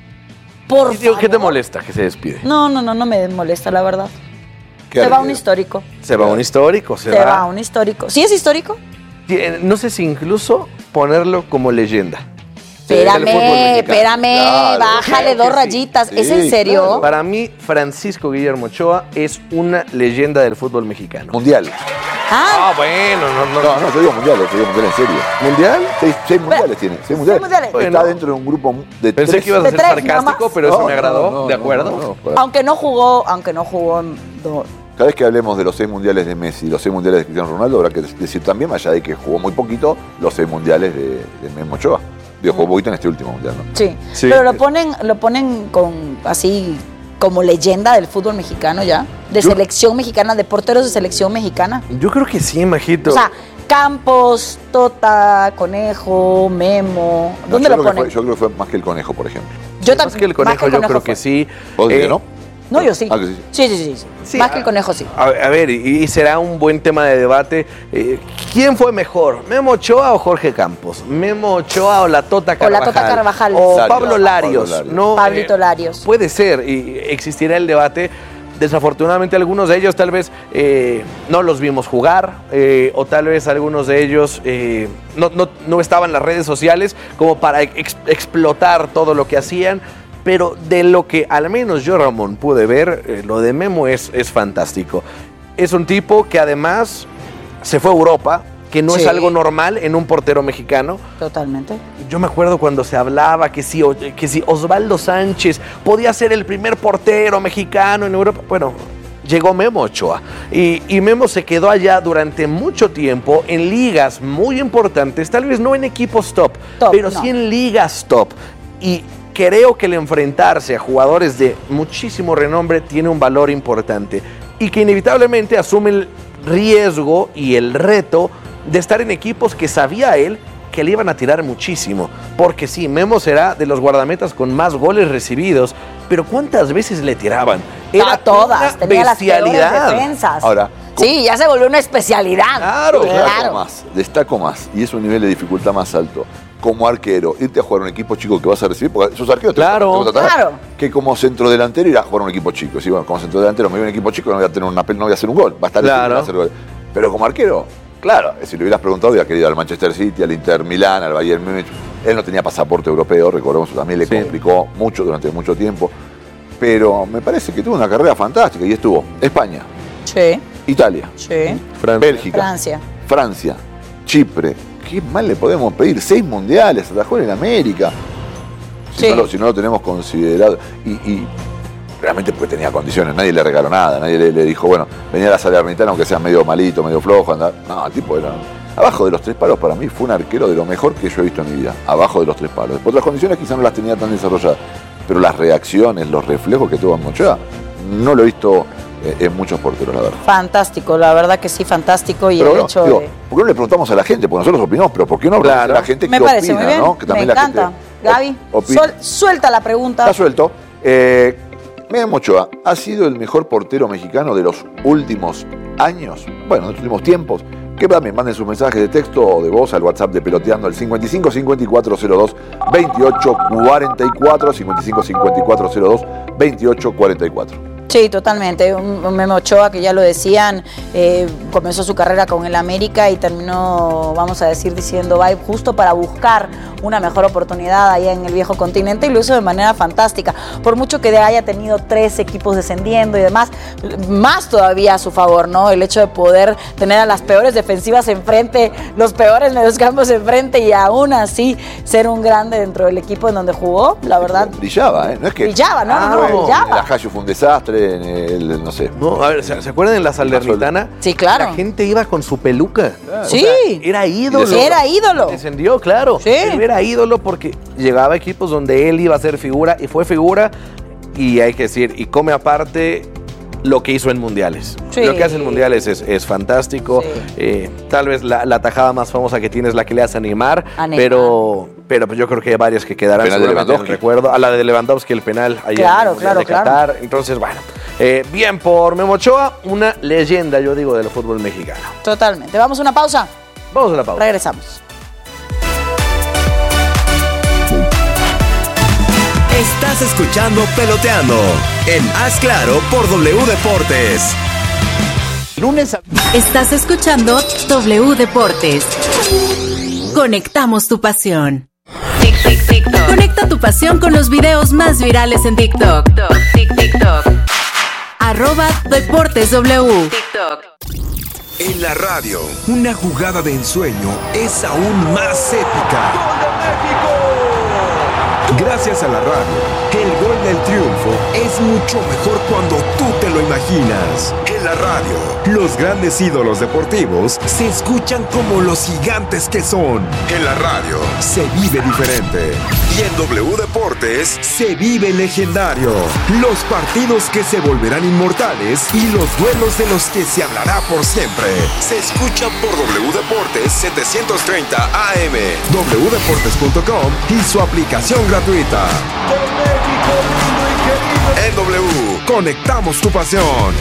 Por ¿qué, ¿qué te favor. molesta que se despide? No, no, no, no me molesta, la verdad. Qué Se va arriba. un histórico. Se va un histórico, se, Se va. va un histórico. ¿Sí es histórico? Tiene- No sé si incluso ponerlo como leyenda. Espérame, Del fútbol mexicano. espérame, Claro, bájale claro dos que sí. rayitas. ¿Es Sí, en serio? claro. Para mí, Francisco Guillermo Ochoa es una leyenda del fútbol mexicano. Mundial. Ah, bueno, no, no. No, no, te digo mundial, te digo mundial en serio. ¿Mundial? Seis, seis mundiales tiene. Seis mundiales. mundiales. Está Bueno. dentro de un grupo de Pensé tres. que ibas a De ser tres, sarcástico, nada más. pero eso No, me no, agradó. no, ¿De no, acuerdo? no, no, para- Aunque no jugó, aunque no jugó en do- Cada vez que hablemos de los seis mundiales de Messi y los seis mundiales de Cristiano Ronaldo, habrá que decir también, más allá de que jugó muy poquito, los seis mundiales de, de Memo Ochoa. Digo, jugó poquito en este último mundial, ¿no? Sí, Sí. pero lo ponen, lo ponen con así como leyenda del fútbol mexicano ya, de Yo- selección mexicana, de porteros de selección mexicana. Yo creo que sí, majito. O sea, Campos, Tota, Conejo, Memo. No, ¿Dónde yo lo creo que ponen? fue- yo creo que fue más que el Conejo, por ejemplo. Yo más que el conejo, yo creo que sí. ¿Vos decís Eh, que no? No, yo sí. Ah, que sí. Sí, sí, sí. sí. Sí, Más que ah, el Conejo, sí. A, a ver, y, y será un buen tema de debate. Eh, ¿Quién fue mejor? ¿Memo Ochoa o Jorge Campos? ¿Memo Ochoa o la Tota O Carvajal? la Tota Carvajal. O Larios. Pablo Larios. Pablo Larios. No, Pablito eh, Larios. Puede ser, y existirá el debate. Desafortunadamente algunos de ellos tal vez eh, no los vimos jugar, eh, o tal vez algunos de ellos eh, no, no, no estaban en las redes sociales como para ex- explotar todo lo que hacían. Pero de lo que al menos yo, Ramón, pude ver, eh, lo de Memo es, es fantástico. Es un tipo que además se fue a Europa, que no Sí. es algo normal en un portero mexicano. Totalmente. Yo me acuerdo cuando se hablaba que si, que si Osvaldo Sánchez podía ser el primer portero mexicano en Europa. Bueno, llegó Memo Ochoa. Y, y Memo se quedó allá durante mucho tiempo en ligas muy importantes, tal vez no en equipos top, Top, pero no. sí en ligas top. Y creo que el enfrentarse a jugadores de muchísimo renombre tiene un valor importante y que inevitablemente asume el riesgo y el reto de estar en equipos que sabía él que le iban a tirar muchísimo. Porque sí, Memo será de los guardametas con más goles recibidos, pero ¿cuántas veces le tiraban? A todas, una tenía las peores bestialidad. defensas. Ahora, Sí, ya se volvió una especialidad. Claro, destaco más, destaco más, y es un nivel de dificultad más alto. Como arquero, irte a jugar a un equipo chico que vas a recibir, porque sos arquero, te Claro, te vas a atacar, claro. que como centrodelantero ir a jugar a un equipo chico. Sí, bueno, como centrodelantero me voy a un equipo chico, no voy a tener una pel- no voy a hacer un gol, va a estar Claro. difícil hacer gol. Pero como arquero, claro, si le hubieras preguntado, hubiera querido al Manchester City, al Inter Milán, al Bayern Múnich. Él no tenía pasaporte europeo, recordemos, eso también le Sí. complicó mucho durante mucho tiempo. Pero me parece que tuvo una carrera fantástica y estuvo España, Sí, Italia, sí. Bélgica, Francia. Francia, Chipre. ¿Qué más le podemos pedir? Seis mundiales, atajó en América. Si, Sí. no lo, si no lo tenemos considerado. Y, y realmente pues tenía condiciones, nadie le regaló nada, nadie le, le dijo, bueno, venía a la Salernitana aunque sea medio malito, medio flojo, andar. No, el tipo era. Abajo de los tres palos para mí fue un arquero de lo mejor que yo he visto en mi vida. Abajo de los tres palos. Después las condiciones quizás no las tenía tan desarrolladas. Pero las reacciones, los reflejos que tuvo en Ochoa, no lo he visto eh, en muchos porteros, la verdad. Fantástico, la verdad que sí, fantástico. Y Pero el bueno, hecho digo, de... ¿por qué no le preguntamos a la gente? Porque nosotros opinamos, pero ¿por qué no preguntamos a la gente Me qué parece opina? muy bien, ¿no? Que me también la encanta. gente Gaby, opina. suel- suelta la pregunta. Está suelto. Eh, Memo Ochoa ha sido el mejor portero mexicano de los últimos años, bueno, de los últimos tiempos. Que también manden sus mensajes de texto o de voz al WhatsApp de Peloteando al cincuenta y cinco cincuenta y cuatro cero dos veintiocho cuarenta y cuatro, cincuenta y cinco cincuenta y cuatro cero dos veintiocho cuarenta y cuatro. Sí, totalmente. Un, un Memo Ochoa, que ya lo decían, eh, comenzó su carrera con el América y terminó, vamos a decir, diciendo bye justo para buscar una mejor oportunidad allá en el viejo continente, y lo hizo de manera fantástica. Por mucho que haya tenido tres equipos descendiendo y demás, más todavía a su favor, ¿no? El hecho de poder tener a las peores defensivas enfrente, los peores mediocampios enfrente y aún así ser un grande dentro del equipo en donde jugó, la verdad. Brillaba, ¿eh? No es que. Brillaba, no, no, no, fue- brillaba. El Ajayo fue un desastre, en el, no sé. No, a ver, ¿se, ¿se acuerdan en la Salernitana? Sí, claro. La gente iba con su peluca. Claro. Sí. O sea, era ídolo. Sí, era ídolo. Descendió, claro. Sí. Él era ídolo porque llegaba a equipos donde él iba a ser figura y fue figura. Y hay que decir, y come aparte, lo que hizo en mundiales. Sí. Lo que hace en mundiales es, es fantástico. Sí. Eh, tal vez la, la tajada más famosa que tiene es la que le hace a Neymar, a Neymar. pero, pero pues yo creo que hay varias que quedarán seguramente en el recuerdo. A la de Lewandowski, el penal ayer claro, en el claro, de claro. Qatar. Entonces, bueno, eh, bien por Memo Ochoa, una leyenda, yo digo, del fútbol mexicano. Totalmente. ¿Vamos a una pausa? Vamos a una pausa. Regresamos. Estás escuchando Peloteando en Haz Claro por W Deportes. Lunes a... Estás escuchando W Deportes. Conectamos tu pasión. Tic, tic, TikTok. Conecta tu pasión con los videos más virales en TikTok. Tic, TikTok. Arroba Deportes W. TikTok. En la radio, una jugada de ensueño es aún más épica. ¡Gol de México! Gracias a la radio, el gol del triunfo es mucho mejor cuando tú te lo imaginas. En la radio, los grandes ídolos deportivos se escuchan como los gigantes que son. En la radio, se vive diferente. Y en W Deportes, se vive legendario. Los partidos que se volverán inmortales y los duelos de los que se hablará por siempre. Se escuchan por W Deportes setecientos treinta A M, w deportes punto com y su aplicación gratuita. En W, conectamos tu pasión.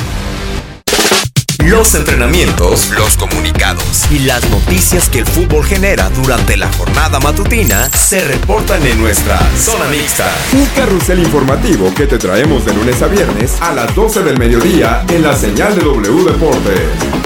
Los entrenamientos, los comunicados y las noticias que el fútbol genera durante la jornada matutina se reportan en nuestra Zona Mixta. Un carrusel informativo que te traemos de lunes a viernes a las doce del mediodía en la señal de W Deportes.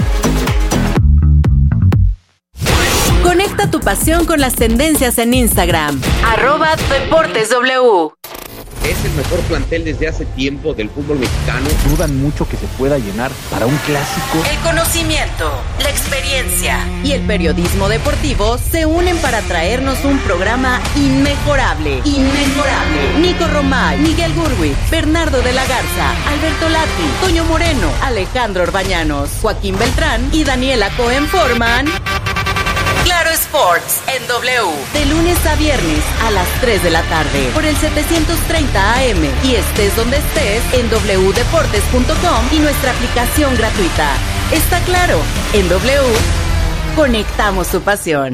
Conecta tu pasión con las tendencias en Instagram. Arroba Deportes W. Es el mejor plantel desde hace tiempo del fútbol mexicano. Dudan mucho que se pueda llenar para un clásico. El conocimiento, la experiencia y el periodismo deportivo se unen para traernos un programa inmejorable. Inmejorable. Nico Romay, Miguel Gurwitz, Bernardo de la Garza, Alberto Lati, Toño Moreno, Alejandro Orbañanos, Joaquín Beltrán y Daniela Cohen forman Claro Sports en W, de lunes a viernes a las tres de la tarde por el setecientos treinta A M y estés donde estés en w deportes punto com y nuestra aplicación gratuita. Está claro, en W conectamos tu pasión.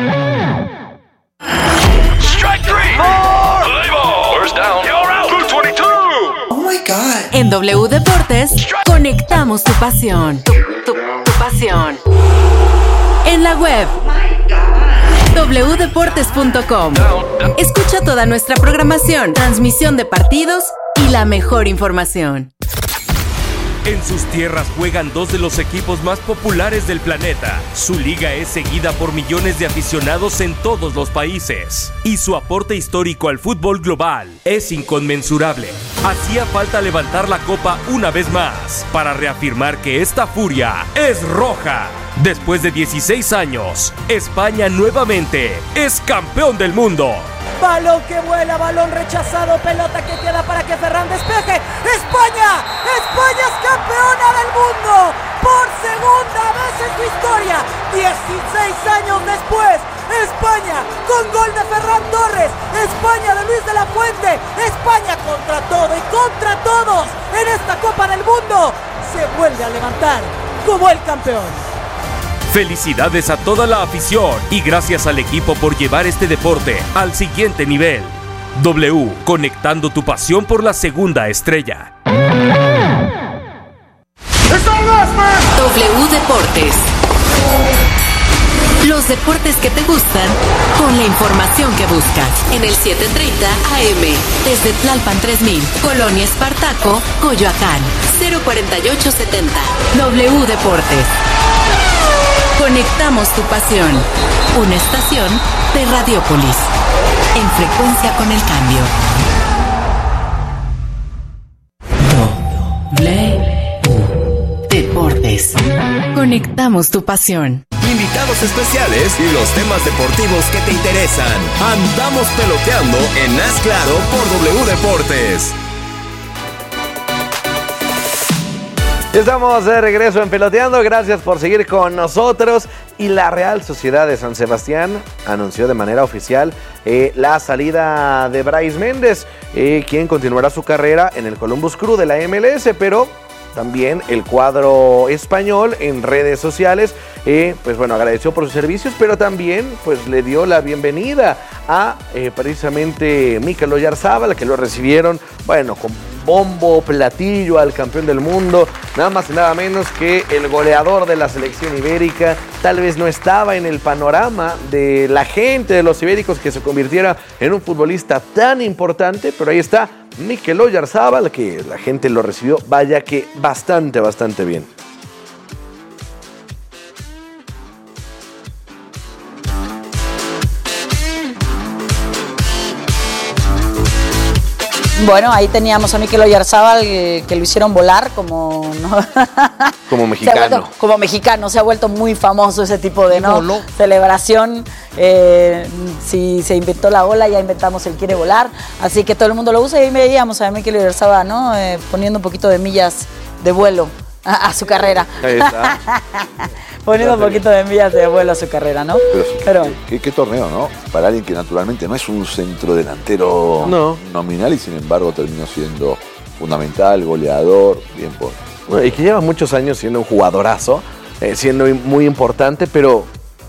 Strike three. Four. First down. You're out. Blue veintidós. Oh my God. En W Deportes conectamos tu pasión. Tu, tu, tu pasión. En la web w deportes punto com. Escucha toda nuestra programación, transmisión de partidos y la mejor información. En sus tierras juegan dos de los equipos más populares del planeta. Su liga es seguida por millones de aficionados en todos los países. Y su aporte histórico al fútbol global es inconmensurable. Hacía falta levantar la copa una vez más para reafirmar que esta furia es roja. Después de dieciséis años, España nuevamente es campeón del mundo. Balón que vuela, balón rechazado, pelota que queda para que Ferran despeje. ¡España! ¡España es campeona del mundo! Por segunda vez en su historia, dieciséis años después, España con gol de Ferran Torres, España de Luis de la Fuente, España contra todo y contra todos en esta Copa del Mundo, se vuelve a levantar como el campeón. Felicidades a toda la afición y gracias al equipo por llevar este deporte al siguiente nivel. W, conectando tu pasión por la segunda estrella. W Deportes. Los deportes que te gustan con la información que buscas. En el setecientos treinta A M, desde Tlalpan tres mil, Colonia Espartaco, Coyoacán, cero cuarenta y ocho setenta. W Deportes. Conectamos tu pasión. Una estación de Radiópolis. En frecuencia con el cambio. W Deportes. Conectamos tu pasión. Invitados especiales y los temas deportivos que te interesan. Andamos peloteando en Haz Claro por W Deportes. Estamos de regreso en Peloteando, gracias por seguir con nosotros. Y la Real Sociedad de San Sebastián anunció de manera oficial eh, la salida de Brais Méndez, eh, quien continuará su carrera en el Columbus Crew de la M L S, pero también el cuadro español en redes sociales, eh, pues bueno, agradeció por sus servicios, pero también pues le dio la bienvenida a eh, precisamente Mikel Oyarzábal, que lo recibieron, bueno, con bombo, platillo al campeón del mundo, nada más y nada menos que el goleador de la selección ibérica. Tal vez no estaba en el panorama de la gente de los ibéricos que se convirtiera en un futbolista tan importante, pero ahí está Mikel Oyarzábal, que la gente lo recibió, vaya que bastante, bastante bien. Bueno, ahí teníamos a Mikel Oyarzábal que, que lo hicieron volar como ¿no? como mexicano. Se ha vuelto, como mexicano, se ha vuelto muy famoso ese tipo de ¿no? celebración. Eh, si se inventó la ola, ya inventamos el quiere volar. Así que todo el mundo lo usa y ahí veíamos a Mikel Oyarzábal, ¿no? Eh, poniendo un poquito de millas de vuelo a, a su carrera. Ahí está. Poniendo un poquito de millas de vuelo a su carrera, ¿no? Pero, Pero ¿qué, qué torneo, ¿no? Para alguien que naturalmente no es un centrodelantero no. nominal y sin embargo terminó siendo fundamental, goleador, bien por... Bueno, y que lleva muchos años siendo un jugadorazo, eh, siendo muy importante, pero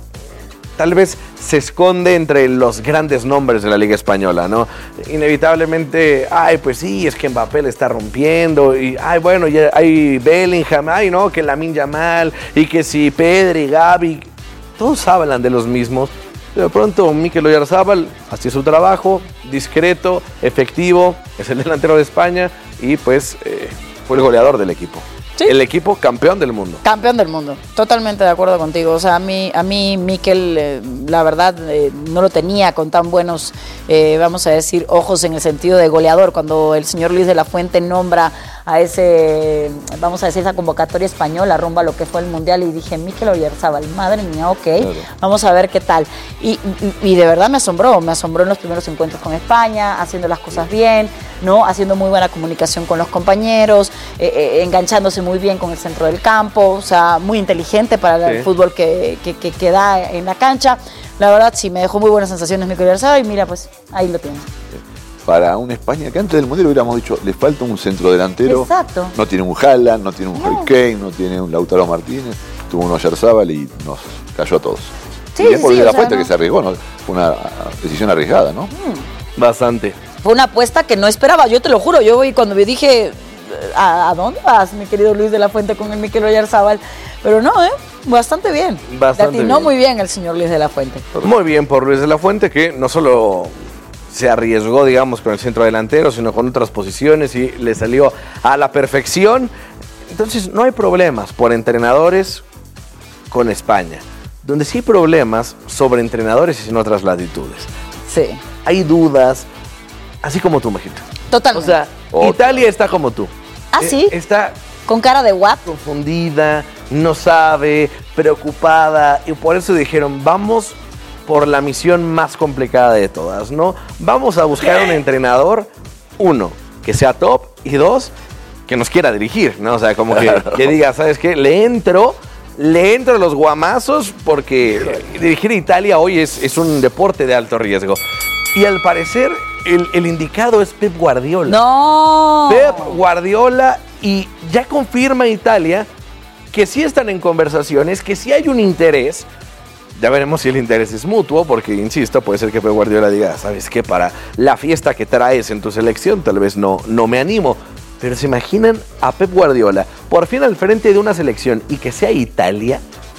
tal vez se esconde entre los grandes nombres de la Liga Española, ¿no? Inevitablemente, ay, pues sí, es que Mbappé le está rompiendo, y ay, bueno, ya hay Bellingham, ay, no, que Lamine Yamal, y que si Pedri, Gavi, todos hablan de los mismos. De pronto, Mikel Oyarzábal hacía su trabajo, discreto, efectivo, es el delantero de España, y pues eh, fue el goleador del equipo. ¿Sí? El equipo campeón del mundo. Campeón del mundo, totalmente de acuerdo contigo. O sea, a mí, a mí Mikel, eh, la verdad, eh, no lo tenía con tan buenos, eh, vamos a decir, ojos en el sentido de goleador. Cuando el señor Luis de la Fuente nombra a ese, vamos a decir, esa convocatoria española rumbo a lo que fue el Mundial, y dije, Mikel Oyarzábal, madre mía, ok, claro. Vamos a ver qué tal. Y, y, y de verdad me asombró, me asombró en los primeros encuentros con España, haciendo las cosas bien, ¿no? Haciendo muy buena comunicación con los compañeros, eh, eh, enganchándose muy bien con el centro del campo, o sea, muy inteligente para sí. el fútbol que, que, que, que da en la cancha. La verdad, sí, me dejó muy buenas sensaciones Mikel Oyarzábal, y mira, pues, ahí lo tiene. Para una España que antes del Mundial hubiéramos dicho, le falta un centrodelantero. Exacto. No tiene un Haaland, no tiene un no. Harry Kane, no tiene un Lautaro Martínez, tuvo un Oyarzábal y nos cayó a todos. Sí, y es por sí, de la sea, Fuente no. que se arriesgó, ¿no? Fue una decisión arriesgada, ¿no? Mm. Bastante. Fue una apuesta que no esperaba, yo te lo juro. Yo voy cuando me dije, ¿a, ¿a dónde vas, mi querido Luis de la Fuente, con el Mikel Oyarzábal? Pero no, ¿eh? Bastante bien. Bastante Latinó bien. muy bien el señor Luis de la Fuente. Muy bien por Luis de la Fuente, que no solo se arriesgó, digamos, con el centro delantero, sino con otras posiciones y le salió a la perfección. Entonces no hay problemas por entrenadores con España. Donde sí hay problemas sobre entrenadores y en otras latitudes. Sí. Hay dudas, así como tú, Majito. Totalmente. O sea, Otra. Italia está como tú. ¿Ah, sí? Está con cara de what? Confundida, no sabe, preocupada, y por eso dijeron, vamos por la misión más complicada de todas, ¿no? Vamos a buscar un entrenador, uno, que sea top, y dos, que nos quiera dirigir, ¿no? O sea, como que, que diga, ¿sabes qué? Le entro, le entro a los guamazos, porque dirigir a Italia hoy es, es un deporte de alto riesgo. Y al parecer, el, el indicado es Pep Guardiola. ¡No! Pep Guardiola, y ya confirma Italia que sí están en conversaciones, que sí hay un interés. Ya veremos si el interés es mutuo, porque, insisto, puede ser que Pep Guardiola diga, ¿sabes qué? Para la fiesta que traes en tu selección, tal vez no, no me animo. Pero ¿se imaginan a Pep Guardiola por fin al frente de una selección y que sea Italia?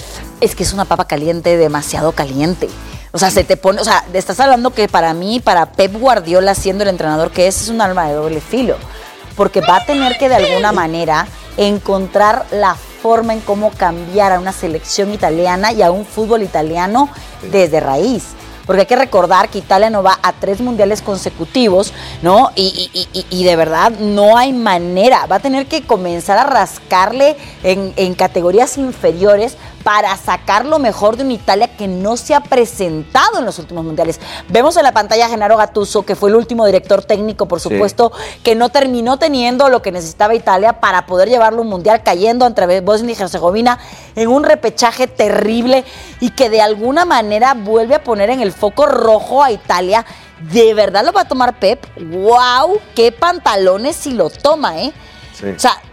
Es que es una papa caliente, demasiado caliente. O sea, se te pone, o sea, estás hablando que para mí, para Pep Guardiola, siendo el entrenador que es, es un arma de doble filo. Porque va a tener que, de alguna manera, encontrar la forma en cómo cambiar a una selección italiana y a un fútbol italiano desde raíz. Porque hay que recordar que Italia no va a tres mundiales consecutivos, ¿no? Y, y, y, y de verdad no hay manera. Va a tener que comenzar a rascarle en, en categorías inferiores para sacar lo mejor de una Italia que no se ha presentado en los últimos mundiales. Vemos en la pantalla a Gennaro Gattuso, que fue el último director técnico, por supuesto, sí. que no terminó teniendo lo que necesitaba Italia para poder llevarlo a un mundial, cayendo entre Bosnia y Herzegovina en un repechaje terrible y que de alguna manera vuelve a poner en el foco rojo a Italia. ¿De verdad lo va a tomar Pep? ¡Wow! ¡Qué pantalones si lo toma, eh! Sí. O sea,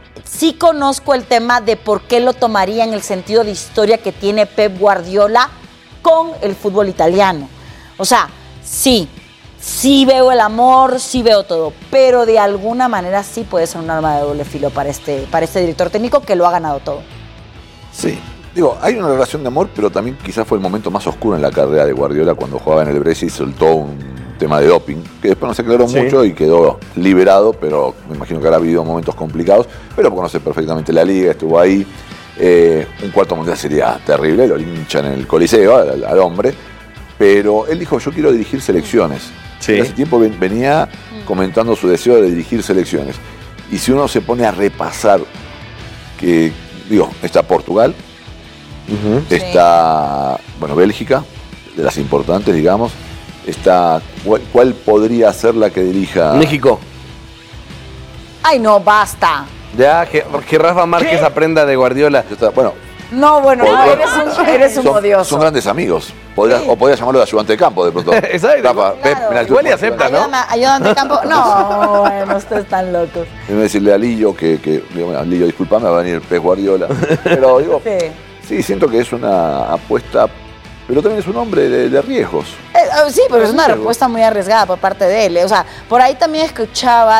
sí conozco el tema de por qué lo tomaría en el sentido de historia que tiene Pep Guardiola con el fútbol italiano. O sea, sí, sí veo el amor, sí veo todo, pero de alguna manera sí puede ser un arma de doble filo para este, para este director técnico que lo ha ganado todo. Sí, digo, hay una relación de amor, pero también quizás fue el momento más oscuro en la carrera de Guardiola cuando jugaba en el Brescia y soltó un tema de doping, que después no se aclaró sí. mucho y quedó liberado, pero me imagino que habrá habido momentos complicados, pero conoce perfectamente la liga, estuvo ahí. Eh, un cuarto mundial sería terrible, lo linchan en el Coliseo al, al hombre, pero él dijo, yo quiero dirigir selecciones. Sí. Hace tiempo venía comentando su deseo de dirigir selecciones. Y si uno se pone a repasar, que digo, está Portugal, uh-huh. está, sí. bueno, Bélgica, de las importantes, digamos, está, ¿cuál, cuál podría ser la que dirija? México. Ay, no, basta. Ya, que, que Rafa Márquez ¿Qué? aprenda de Guardiola. Bueno, no, bueno, no, eres un, eres un son, odioso. Son grandes amigos. Podría, sí. O podría llamarlo de ayudante de campo de pronto. Exacto. Rafa, claro. Pep, Igual y acepta, ¿no? Ayúdame, ayudante de campo. No, bueno, ustedes están locos. Debe decirle a Lillo que, que bueno, Lillo, disculpame, va a venir Pep Guardiola. Pero digo, sí. sí, siento que es una apuesta, pero también es un hombre de, de riesgos. Eh, sí, pero es una respuesta muy arriesgada por parte de él. O sea, por ahí también escuchaba